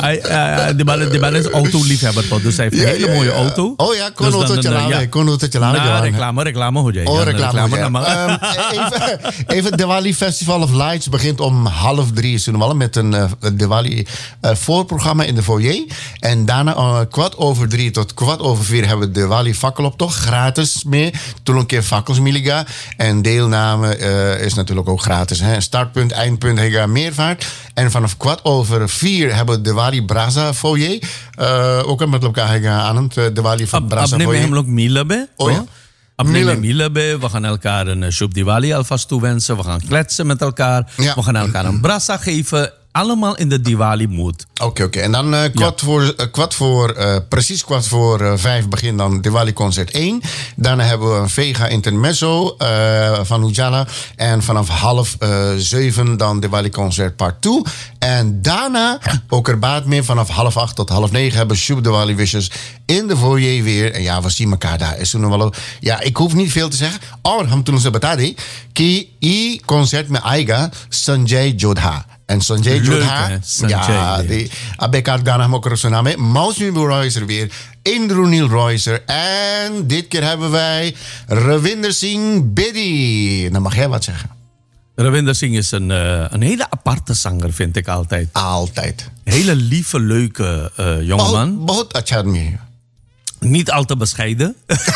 Die man is autoliefhebber toch? Dus hij heeft een hele mooie auto. Oh ja, kon autootje laden. Reclame हो जाएगी. Reclame. Even Diwali Festival of Lights begint om 2:30 met een Diwali voorprogramma in de foyer. En daarna 3:15 tot 4:15 hebben we Diwali fakkeloptocht. Gratis mee. Toen een keer fakkels miliga. En deelname is natuurlijk ook gratis. Hè. Startpunt, eindpunt, hega meervaart. En vanaf 4:15 hebben we Diwali Braza foyer. Ook met elkaar hega aan het Diwali Braza foyer. Abne hem ook milabe. Oh ja. We gaan elkaar een Shub Diwali alvast toewensen. We gaan kletsen met elkaar. Ja. We gaan elkaar een brasa geven. Allemaal in de Diwali-mood. Oké. En dan precies 4:15 begint dan Diwali-concert 1. Daarna hebben we een Vega Intermezzo van Ujala. En vanaf 6:30 dan Diwali-concert part 2. En daarna, ook er baat meer, vanaf 7:30 tot 8:30 hebben we Shub Diwali Wishes in de foyer weer. En ja, we zien elkaar daar. Ja, ik hoef niet veel te zeggen. Ham toen ze betade. Ki i concert met Aiga Sanjay Jodha. En Sanjay Jodha, die Abekar Ghana Mokrosoname, Mausmi Roycer weer, Indrunil Roycer. En dit keer hebben wij Ravinder Singh Bedi. Dan mag jij wat zeggen. Ravinder Singh is een hele aparte zanger, vind ik altijd. Altijd. Hele lieve, leuke jongeman. Bahut acha admi. Niet al te bescheiden.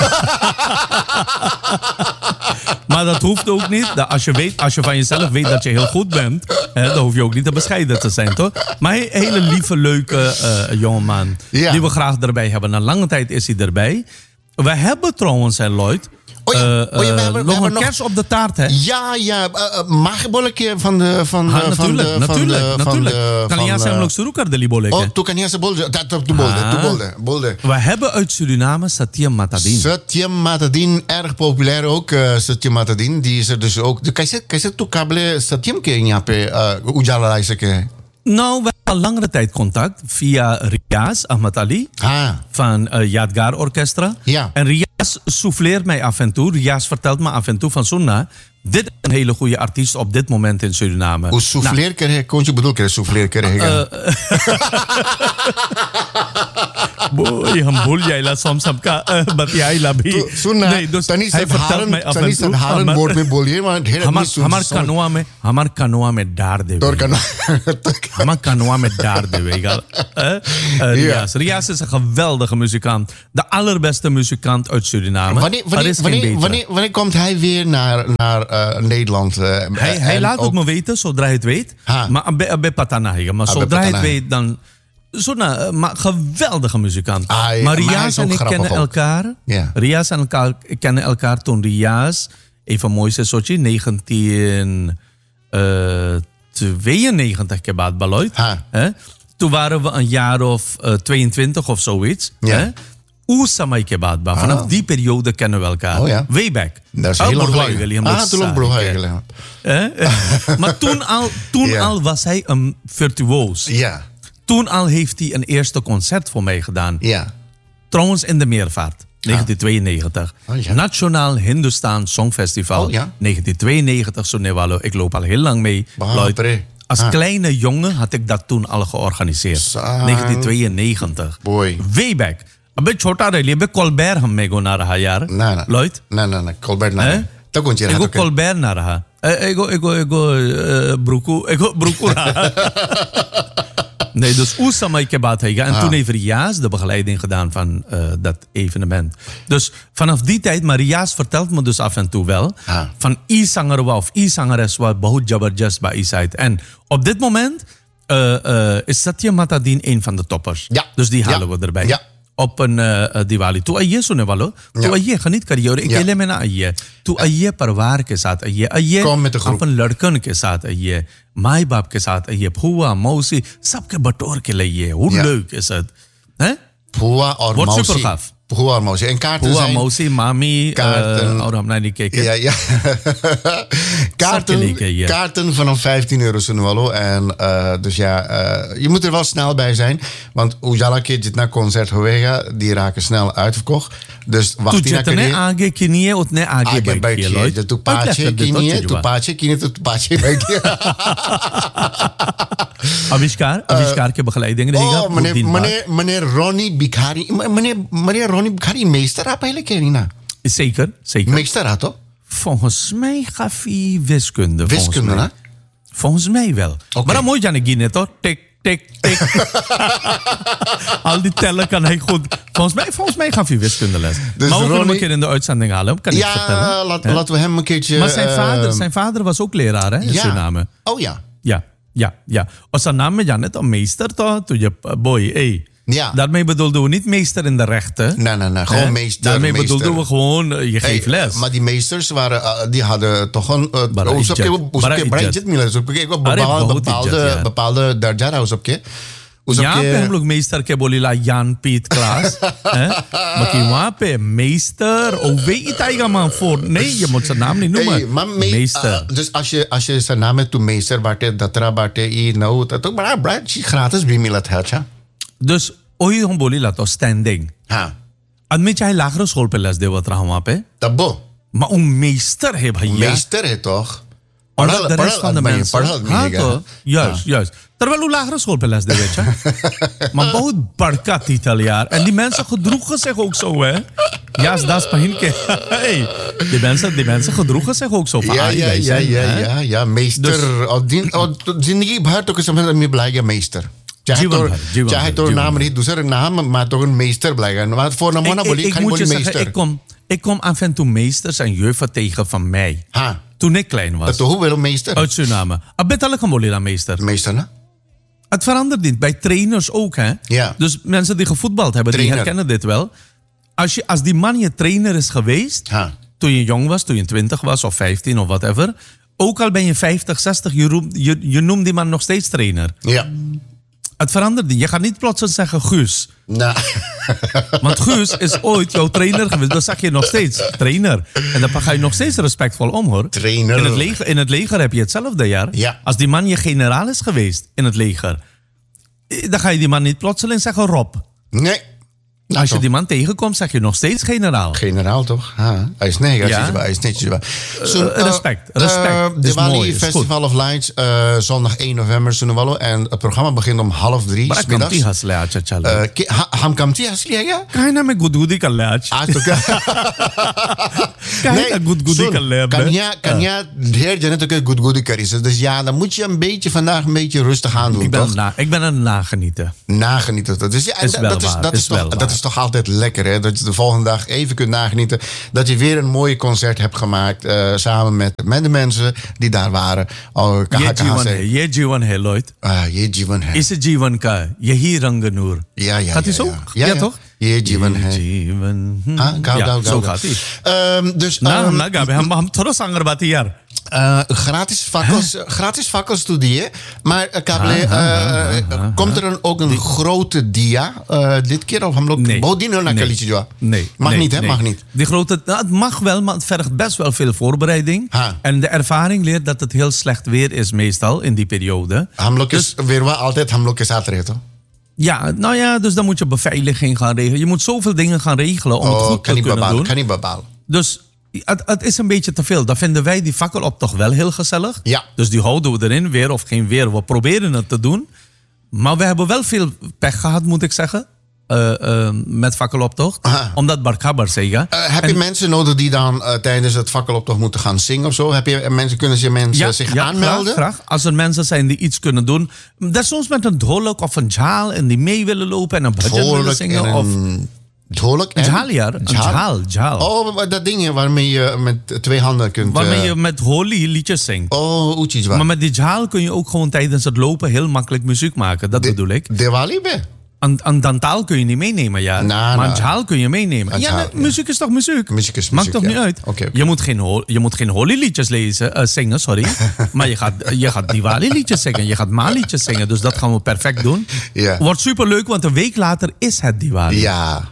Maar dat hoeft ook niet. Als je van jezelf weet dat je heel goed bent, dan hoef je ook niet te bescheiden te zijn, toch? Maar een hele lieve, leuke jongeman. Ja. Die we graag erbij hebben. Na lange tijd is hij erbij. We hebben trouwens, Lloyd, we hebben nog een kers op de taart, hè? Ja. Mag je bolletje van de... Natuurlijk. Kan jij zijn ook zoeken, de liboleke? Oh, toen kan jij zijn bolde. We hebben uit Suriname Satyam Matadin. Satyam Matadin, erg populair ook. Satyam Matadin, die is er dus ook. Kan je toen kabelen Satyam ke nyape Ujala Laiseke? Nou, we hebben al langere tijd contact via Riaz Ahmad Ali van Yadgar Orchestra. Ja. En Riaz souffleert mij af en toe. Riaz vertelt me af en toe van Sunna. Dit is een hele goede artiest op dit moment in Suriname. Hoe souffleer krijg je? Je bedoel souffleer krijg je? Boy, hambol jij laat soms batiai labi. Nee, dus hij vertelt mij af en toe. Haren woord met bolje, maar het hele Hamar kanoa met daarde. Hamar kanoa met daarde, weet je. Riaz is een geweldige muzikant. De allerbeste muzikant uit Suriname. Wanneer komt hij weer naar Nederland? Hij laat het me weten, zodra hij het weet. Maar bij Patanahiga. Maar zodra hij het weet, dan... Maar geweldige muzikant. Maar Riaz en ik kennen elkaar. Yeah. Riaz en elkaar kennen elkaar toen Riaz, even mooi Sotje, 1992 kebaat Baloid. Toen waren we een jaar of 22 of zoiets. Oesamai kebaat. Vanaf die periode kennen we elkaar. Oh, ja. Way back. Dat is heel lang geleden. Maar toen al was hij een virtuoos. Ja. Toen al heeft hij een eerste concert voor mij gedaan. Ja. Trouwens in de Meervaart, 1992. Nationaal Hindustan Songfestival, 1992. Sonewalo. Ik loop al heel lang mee. Als kleine jongen had ik dat toen al georganiseerd. 1992. Boy. Way back. Abbe छोटा रह लिया, अबे Colbert हम में गो ना रहा यार. ना. Lloyd? ना. Colbert ना. तो कौन सी रहा? एगो Colbert ना रहा. एगो ब्रुकू रहा. Nee, dus Oesamai kebaat hega. En toen heeft Riaz de begeleiding gedaan van dat evenement. Dus vanaf die tijd, maar Riaz vertelt me dus af en toe wel. Van i-zanger of i-zangeres wat bahut jabardast bij i-site. En op dit moment is Satyam Matadin een van de toppers. Ja. Dus die halen we erbij. Ja. Op een Diwali. Tu आइए सुने वालों. Tu आइए खरीद करिए और अकेले में ना आइए. Tu आइए परिवार के साथ आइए. आइए अपन लड़कन के साथ आइए. माई बाप के साथ आइए. फुआ मौसी सबके बटोर के लाइए. Hoe leuk is het? Fua और मौसी. Puhuarmosi. En kaarten zijn... Puhuarmosi, Mami. Kaarten. Naar die kijken. Ja. Kaarten vanaf €15 Sunwalo. En dus je moet er wel snel bij zijn. Want Ujala Kid naar concert Hoega, die raken snel uitverkocht. Dus wacht je naar je. Age kinie ut ne age bij je. De tupache kinie Aviskar ke begeleiding रहेगा. Meneer Ronnie Bikhari. Meneer Ronnie Bikhari, meester आप पहले क्या नहीं ना? Zeker. Meester had toch? Volgens mij gaf hij wiskunde. Wiskunde, hè? Volgens mij wel. Okay. Maar dan moet je aan de Guinea, toch? Tik. Al die tellen kan hij goed. Volgens mij gaf hij wiskundeles. Dus maar we kunnen hem een keer in de uitzending halen. Kan ik vertellen? Laten we hem een keertje... Maar zijn vader was ook leraar, hè? In Suriname. Oh ja. Ja. En zijn naam is net meester, toch? Toen je boy, Ja. Daarmee bedoelden we niet meester in de rechten. Nee. Gewoon meester. Daarmee bedoelden we gewoon, je geeft les. Maar die meesters die hadden toch een... bepaalde darjara. Ja, pe meester ke bolila Jan Piet Klaas. Maar die wapen meester. Weet je het man voor? Nee, je moet zijn naam niet noemen. Meester. Dus als je zijn naam hebt, toen meester, datra, dat ook maar gratis bimilat helcha. Dus ओही हम बोली ला तो स्टैंडिंग हाँ आदमी चाहे लाखों स्कूल पे लस देवत रहा वहाँ पे तब्बो माँ मेस्टर है भैया मेस्टर है तो हाँ तो yes terwijl lagere schoolpaleis de weet je. Maar बहुत बड़का titel यार en die mensen gedroegen zich ook zo hè. Ja, dat is pijn ke. Hey, die mensen gedroegen zich ook zo van ja, meester. जिंदगी भर तो किसी में blijven meester. चाहे तो नाम नहीं दूसरे नाम maar toch een meester blijven. Maar voor een man ik moet je zeggen, ik kom af en toe meesters en juffen tegen van mij. Toen ik klein was. Hoe wil een meester? Uit Suriname. Abet kan bolila meester. Meester, hè? Het verandert niet. Bij trainers ook, hè? Ja. Dus mensen die gevoetbald hebben, die herkennen dit wel. Als die man je trainer is geweest, toen je jong was, toen je 20 was of 15 of whatever, ook al ben je 50, 60, je noemt die man nog steeds trainer. Ja. Het verandert niet. Je gaat niet plotseling zeggen Guus. Nou. Want Guus is ooit jouw trainer geweest. Dan zeg je nog steeds trainer. En dan ga je nog steeds respectvol om, hoor. Trainer. In het leger heb je hetzelfde, jaar. Ja. Als die man je generaal is geweest in het leger, dan ga je die man niet plotseling zeggen Rob. Nee. Als je die man tegenkomt, zeg je nog steeds generaal. Generaal, toch? Hij is netjes bij. Respect. Diwali Festival of Lights, zondag 1 november, Sunwalo. En het programma begint om 2:30 maar middags. Ham kamti hasli है क्या? Kaya na में गुदगुदी कर ले आज. आज तो क्या? Kaya na गुदगुदी कर ले अब. Kanya ढेर जने तो के गुदगुदी करी से. Dus ja, dan moet je vandaag een beetje rustig aan doen, toch? Ik ben aan het nagenieten. Nagenieten. Dus ja, dat is toch altijd lekker, hè? Dat je de volgende dag even kunt nagenieten. Dat je weer een mooi concert hebt gemaakt. Samen met de mensen die daar waren. Je जीवन है Lloyd. ये जीवन है. इस जीवन का यही रंग नूर. Ja. Gaat hij zo? Ja, toch? Je जीवन है. Gauw. Zo gaat hij. Dus हम थोड़ा सांगर बात यार. Gratis fakkels studeren. Maar komt er ook een grote dia dit keer? Of Nee. Mag niet, hè? Mag niet. Die grote, het mag wel, maar het vergt best wel veel voorbereiding. En de ervaring leert dat het heel slecht weer is meestal in die periode. Hamlok is weer wel altijd hamlok is toch? Ja, nou ja, dus dan moet je beveiliging gaan regelen. Je moet zoveel dingen gaan regelen om het goed te kunnen doen. Kan niet bepalen. Dus het is een beetje te veel. Dan vinden wij die fakkeloptocht wel heel gezellig. Ja. Dus die houden we erin, weer of geen weer. We proberen het te doen. Maar we hebben wel veel pech gehad, moet ik zeggen. Met fakkeloptocht. Omdat Barkabar zeggen. Heb je mensen nodig die dan tijdens het fakkeloptocht moeten gaan zingen of zo? Kunnen mensen zich aanmelden? Graag. Als er mensen zijn die iets kunnen doen. Dat soms met een dholok of een jaal en die mee willen lopen en een bhajan willen zingen. Dholok en? Jaal. Oh, dat ding waarmee je met 2 handen kunt... Waarmee je met holi liedjes zingt. Oh, oetjes waar. Maar met die jaal kun je ook gewoon tijdens het lopen heel makkelijk muziek maken. Dat bedoel ik. Diwali be? Een dantaal kun je niet meenemen, ja. Maar een jaal kun je meenemen. Muziek is toch muziek? Muziek is muziek, maakt toch niet uit? Okay. Je moet geen holi-liedjes zingen, sorry. Maar je gaat Diwali-liedjes zingen. Je gaat Ma-liedjes zingen. Dus dat gaan we perfect doen. Ja. Wordt superleuk, want een week later is het Diwali. Ja.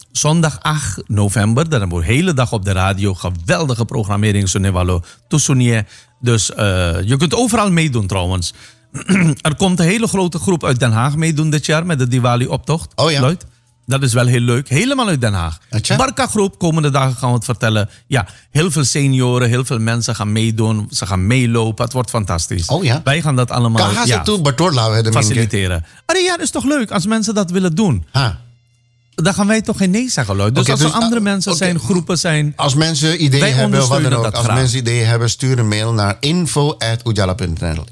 zondag 8 november. Dan hebben we de hele dag op de radio. Geweldige programmering. Dus je kunt overal meedoen trouwens. Er komt een hele grote groep uit Den Haag meedoen dit jaar met de Diwali-optocht. Oh ja. Lloyd. Dat is wel heel leuk. Helemaal uit Den Haag. Barca-groep, komende dagen gaan we het vertellen. Ja, heel veel senioren, heel veel mensen gaan meedoen. Ze gaan meelopen. Het wordt fantastisch. Oh ja. Wij gaan dat allemaal faciliteren. Ja, dat is toch leuk als mensen dat willen doen. Dan gaan wij toch geen nee zeggen, Lloyd. Dus als er andere mensen zijn, groepen zijn... Als mensen ideeën hebben, wat dan ook. Als mensen ideeën hebben, stuur een mail naar info@ujala.nl.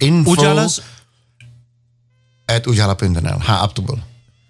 info@ujala.nl. Abdul.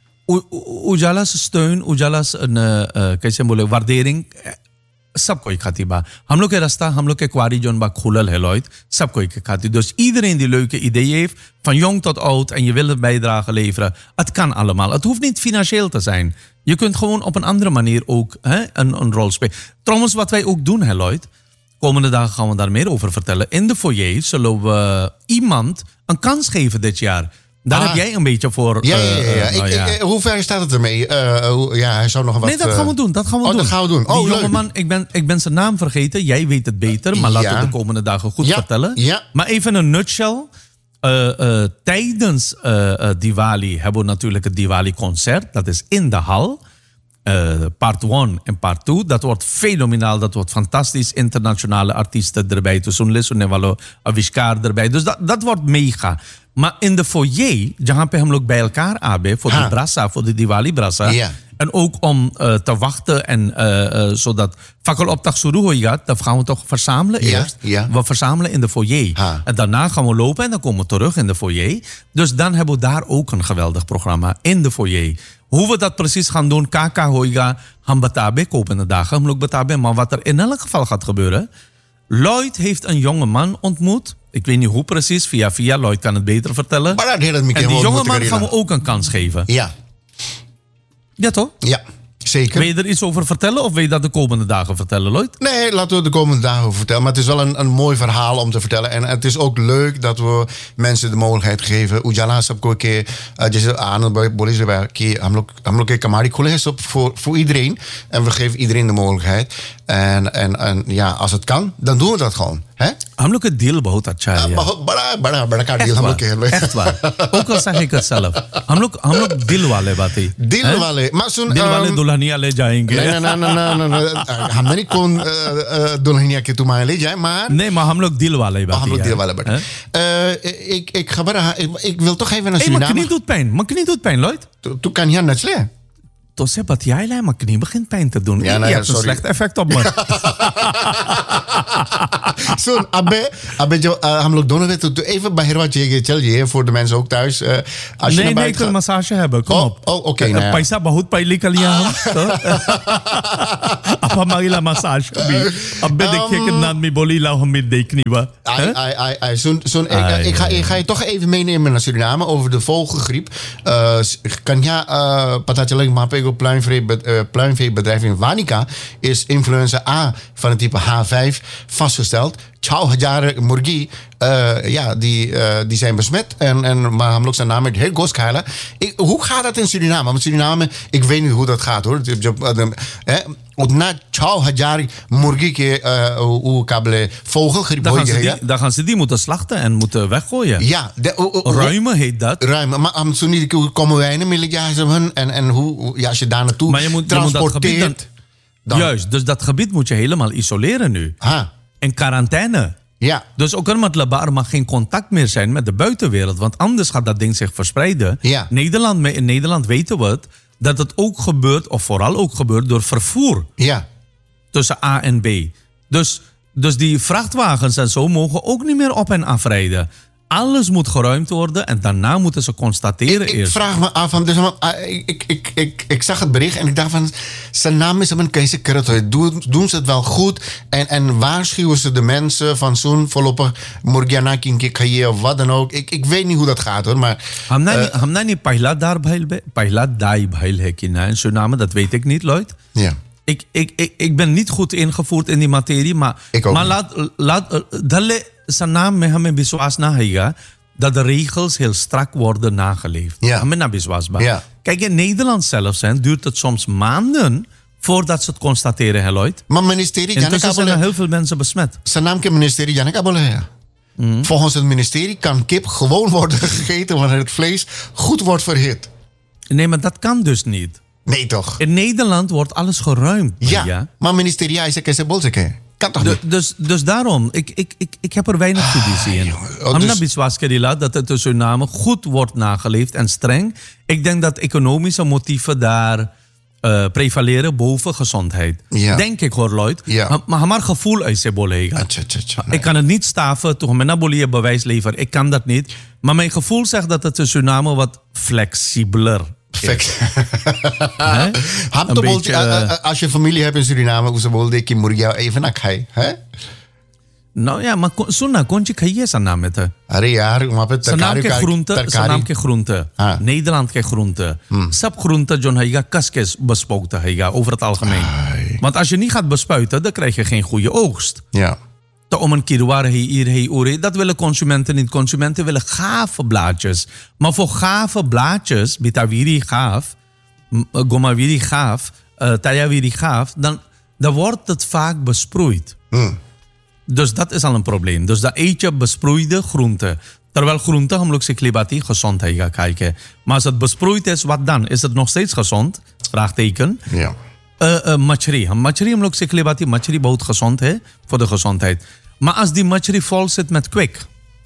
Ujala's steun, Ujala's waardering, सब कोई खाती बा. हम लोग के रास्ता, हम लोग के क्वारी जोन बा खुलल है Lloyd. सब कोई के खाती. Dus iedereen die leuke ideeën heeft, van jong tot oud, en je wil een bijdrage leveren, het kan allemaal. Het hoeft niet financieel te zijn. Je kunt gewoon op een andere manier ook een rol spelen. Trouwens, wat wij ook doen, Lloyd, komende dagen gaan we daar meer over vertellen. In de foyer zullen we iemand een kans geven dit jaar. Daar heb jij een beetje voor... Hoe ver staat het ermee? Hij zou nog wat... Nee, dat gaan we doen. Dat gaan we doen. Die jongeman, ik ben zijn naam vergeten. Jij weet het beter, maar laten we de komende dagen goed vertellen. Ja. Maar even een nutshell. Tijdens Diwali hebben we natuurlijk het Diwali-concert. Dat is in de hal. Part 1 en part 2. Dat wordt fenomenaal. Dat wordt fantastisch. Internationale artiesten erbij. Tussen Nevalo, Avishkar erbij. Dus dat wordt mega. Maar in de foyer, jhaan pe hum log bij elkaar abe voor de brasa, voor de Diwali brasa. Ja. En ook om te wachten en zodat fakkelopdag suru hoigat, dan gaan we toch verzamelen eerst. Ja. We verzamelen in de foyer. En daarna gaan we lopen en dan komen we terug in de foyer. Dus dan hebben we daar ook een geweldig programma in de foyer. Hoe we dat precies gaan doen, kaka hoiga, ham batabe, komende dagen, ham log batabe. Maar wat er in elk geval gaat gebeuren, Lloyd heeft een jonge man ontmoet. Ik weet niet hoe precies, via Lloyd kan het beter vertellen. Maar en die jonge man gaan we ook een kans geven. Ja. Ja, toch? Ja, zeker. Wil je er iets over vertellen of wil je dat de komende dagen vertellen, Lloyd? Nee, laten we de komende dagen over vertellen. Maar het is wel een mooi verhaal om te vertellen. En het is ook leuk dat we mensen de mogelijkheid geven. Ujala sabko ke जैसे आनंद बोले कि हम लोग के कमाड़ी खुले है voor iedereen. En we geven iedereen de mogelijkheid. En ja, als het kan, dan doen we dat gewoon. Hè? हम लोग के दिल बहुत अच्छा है. बड़ा deal हम लोग के. Echt waar. Ook al zeg ik het zelf. हम लोग दिल वाले बातें. दिल वाले. Maar zo'n दिल वाले दुल्हनिया ले जाएंगे. Nee. हम नहीं कौन दुल्हनिया के तुम्हारे ले जाए, maar. Nee, maar हम लोग दिल वाले बातें. हम लोग दिल वाले बातें. Ik wil toch even naar Suriname. Mijn knie doet pijn, Lloyd. Toen kan je net slecht. Toen zei wat jij mijn knie begint pijn te doen. Ja, je hebt een slecht effect op me. Zo'n हम लोग दोनों में तो even बाहर वाचे चलिए voor de mensen ook thuis. Als je nee, ik wil een massage hebben. Kom op. Oké. पैसा बहुत पहले कर लिया हम. अब हमारी ला massage भी. अब देखिए कि नानी बोली लाओ हम देखनी बा. Ik ga je toch even meenemen naar Suriname over de vogelgriep. Kan ja pata चलेगा वहाँ पे pluimveebedrijf in Wanica is influenza A van het type H5 vastgesteld. 2000 murgi, die zijn besmet. Maar हम लोग zijn naam met heel goed schalen. Hoe gaat dat in Suriname? Want Suriname, ik weet niet hoe dat gaat hoor. Na 2000 murgi ke kabele vogelgriep. Dan gaan ze die moeten slachten en moeten weggooien. Ja. Ruimen heet dat. Ruimen. Maar zo niet komen wij in en hoe als je daar naartoe transporteert. Juist, dus dat gebied moet je helemaal isoleren nu. En quarantaine. Ja. Dus ook er mag geen contact meer zijn met de buitenwereld. Want anders gaat dat ding zich verspreiden. Ja. In Nederland weten we het. Dat het ook gebeurt, of vooral ook gebeurt, door vervoer. Ja. Tussen A en B. Dus die vrachtwagens en zo mogen ook niet meer op en afrijden. Alles moet geruimd worden en daarna moeten ze constateren eerst. Ik vraag me af, ik zag het bericht en ik dacht van, zijn naam is een keizer. Doen ze het wel goed en waarschuwen ze de mensen van zo'n voorlopig Morgiana Kinke of wat dan ook. Ik weet niet hoe dat gaat hoor, maar. Hamna niet pahla dai bhail hai ki na in Suriname, dat weet ik niet, Lloyd. Ja. Ik ben niet goed ingevoerd in die materie, maar laat zijn naam met hem biswas na hega dat de regels heel strak worden nageleefd. Ja. Ja. Kijk, in Nederland zelf duurt het soms maanden Voordat ze het constateren, hè, Lloyd. Maar ministerie... Intussen zijn er heel veel mensen besmet. Zijn naam kan ministerie Janeka Boleh. Volgens het ministerie kan kip gewoon worden gegeten wanneer het vlees goed wordt verhit. Nee, maar dat kan dus niet. Nee, toch? In Nederland wordt alles geruimd. Ja, maar ministerie is een bolzeke. Kan toch niet? Dus daarom, ik heb er weinig fiducie in. Amna Biswaskerila dat het in Suriname goed wordt nageleefd en streng. Ik denk dat economische motieven daar prevaleren boven gezondheid. Ja. Denk ik hoor, Lloyd. Ja. Maar gevoel uit Sebolega. Ik kan het niet staven, toen mijn nabolie bewijs leveren. Ik kan dat niet. Maar mijn gevoel zegt dat het in Suriname wat flexibeler is. Als je familie hebt in Suriname, hoe ze wilde ik je even naar kai, hè? Nou ja, maar Suna kon je krijgen zijn naam met haar. Zijn naam ke groente. Nederland ke groente. Sap groente John Heiga kaskes bespoten Heiga over het algemeen. Want als je niet gaat bespuiten, dan krijg je geen goede oogst. Ja. Om een kilowaar hier, dat willen consumenten niet. Consumenten willen gave blaadjes. Maar voor gave blaadjes, bitawiri gaaf, gomawiri gaaf, tayawiri gaaf, dan wordt het vaak besproeid. Dus dat is al een probleem. Dus dan eet je besproeide groenten. Terwijl groenten, hamluk se klibati, gezondheid gaan kijken. Maar als het besproeid is, wat dan? Is het nog steeds gezond? Vraagteken. Ja. Machri. Machri, hamluk se klibati, machri bouwt gezond, hè? Voor de gezondheid. Maar als die machri vol zit met kwik.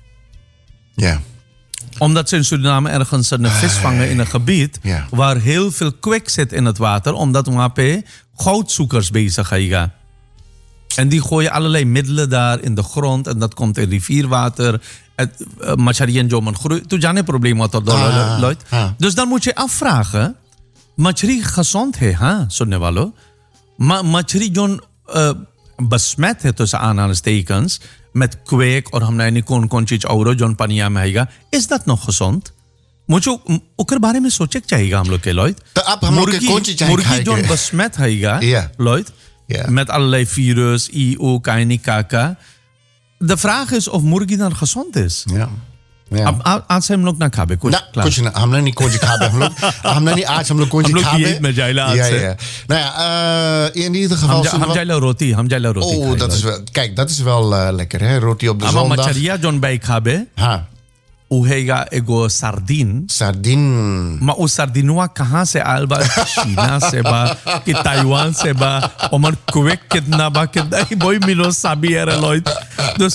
Ja. Omdat ze in Suriname ergens een vis vangen in een gebied waar heel veel kwik zit in het water. Omdat we goudzoekers bezig gaan. En die gooien allerlei middelen daar in de grond. En dat komt in rivierwater. Machari en Joman groeit. Toen zijn er problemen met dat. Dus dan moet je afvragen. Machari gezond he, ha? Zo nevalo. Maar Machari John besmet het tussen aanhalingstekens. Met kweek. Of hamna ni kon konchich auro John paniya mehega. Is dat nog gezond? moet je ook er बारे में सोचे चाहिए हम लोग के Lloyd. मुर्गी जो besmet है Lloyd met allerlei virus, IO, kaini, kaka. De vraag is of मुर्गी dan gezond is. Ja. अब आज से हम लोग ना खाबे कुछ कुछ ना हमने नहीं कुछ खाबे हमने नहीं आज हम लोग कुछ खाबे met jaila आज से nou ja in ieder geval हम jaila roti oh dat is wel kijk dat is wel lekker hè roti op de zondag maar macharia John bij खाबे हाँ उहेगा एगो सार्डिन मा उस सार्डिनुआ कहाँ से आयल बा चीना से बा कि ताइवान से बा और कुवेक कितना बा कितना ही बोई मिलो साबी है Lloyd dus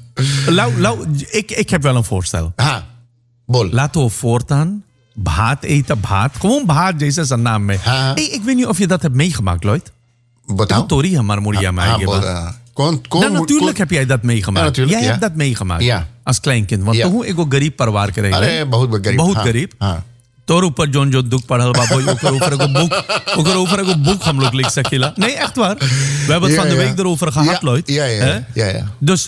ik heb wel een voorstel. Bol. Laten we voortaan भात eten, भात. Gewoon भात जैसे zijn naam mee. Ik weet niet of je dat hebt meegemaakt, Lloyd. बताओ. Tori hamar muria natuurlijk heb jij dat meegemaakt. Jij hebt dat meegemaakt. Als kleinkind. Want toen ik ook गरीब परिवार के रहे. बहुत गरीब. तोर ऊपर जोन जो दुख पढ़ल बाबू ओकर ऊपर एगो बुक हम लोग लिख सकेला. Nee, echt waar. We hebben het van de week erover gehad, Lloyd. Ja. Dus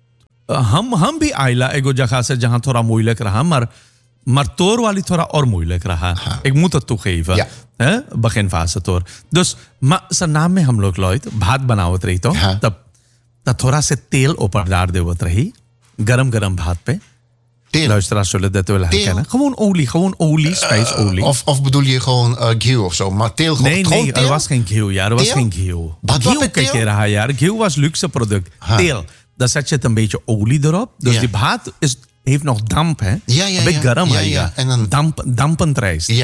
हम भी आइला एगो जगह से जहां थोड़ा moeilijk रहा maar toor वाली थोड़ा और moeilijk रहा. Ik moet het toegeven. Beginfase toor. Dus maar zijn naam में हम लोग Lloyd भात बनावत रही तो तब थोड़ा से तेल ऊपर डाल देवत रही गरम भात पे. Luisteraars zullen dat wel herkennen. Gewoon olie, spijsolie. Of bedoel je gewoon ghee of zo? Maar teel gewoon. Nee, er was geen ghee. Er was geen ghee. Ghee kijk je raar. Ghee was luxe product. Teel. Dan zet je een beetje olie erop. Dus die भात heeft nog damp, hè? Ja. Een beetje garam, en dan dampend rijst.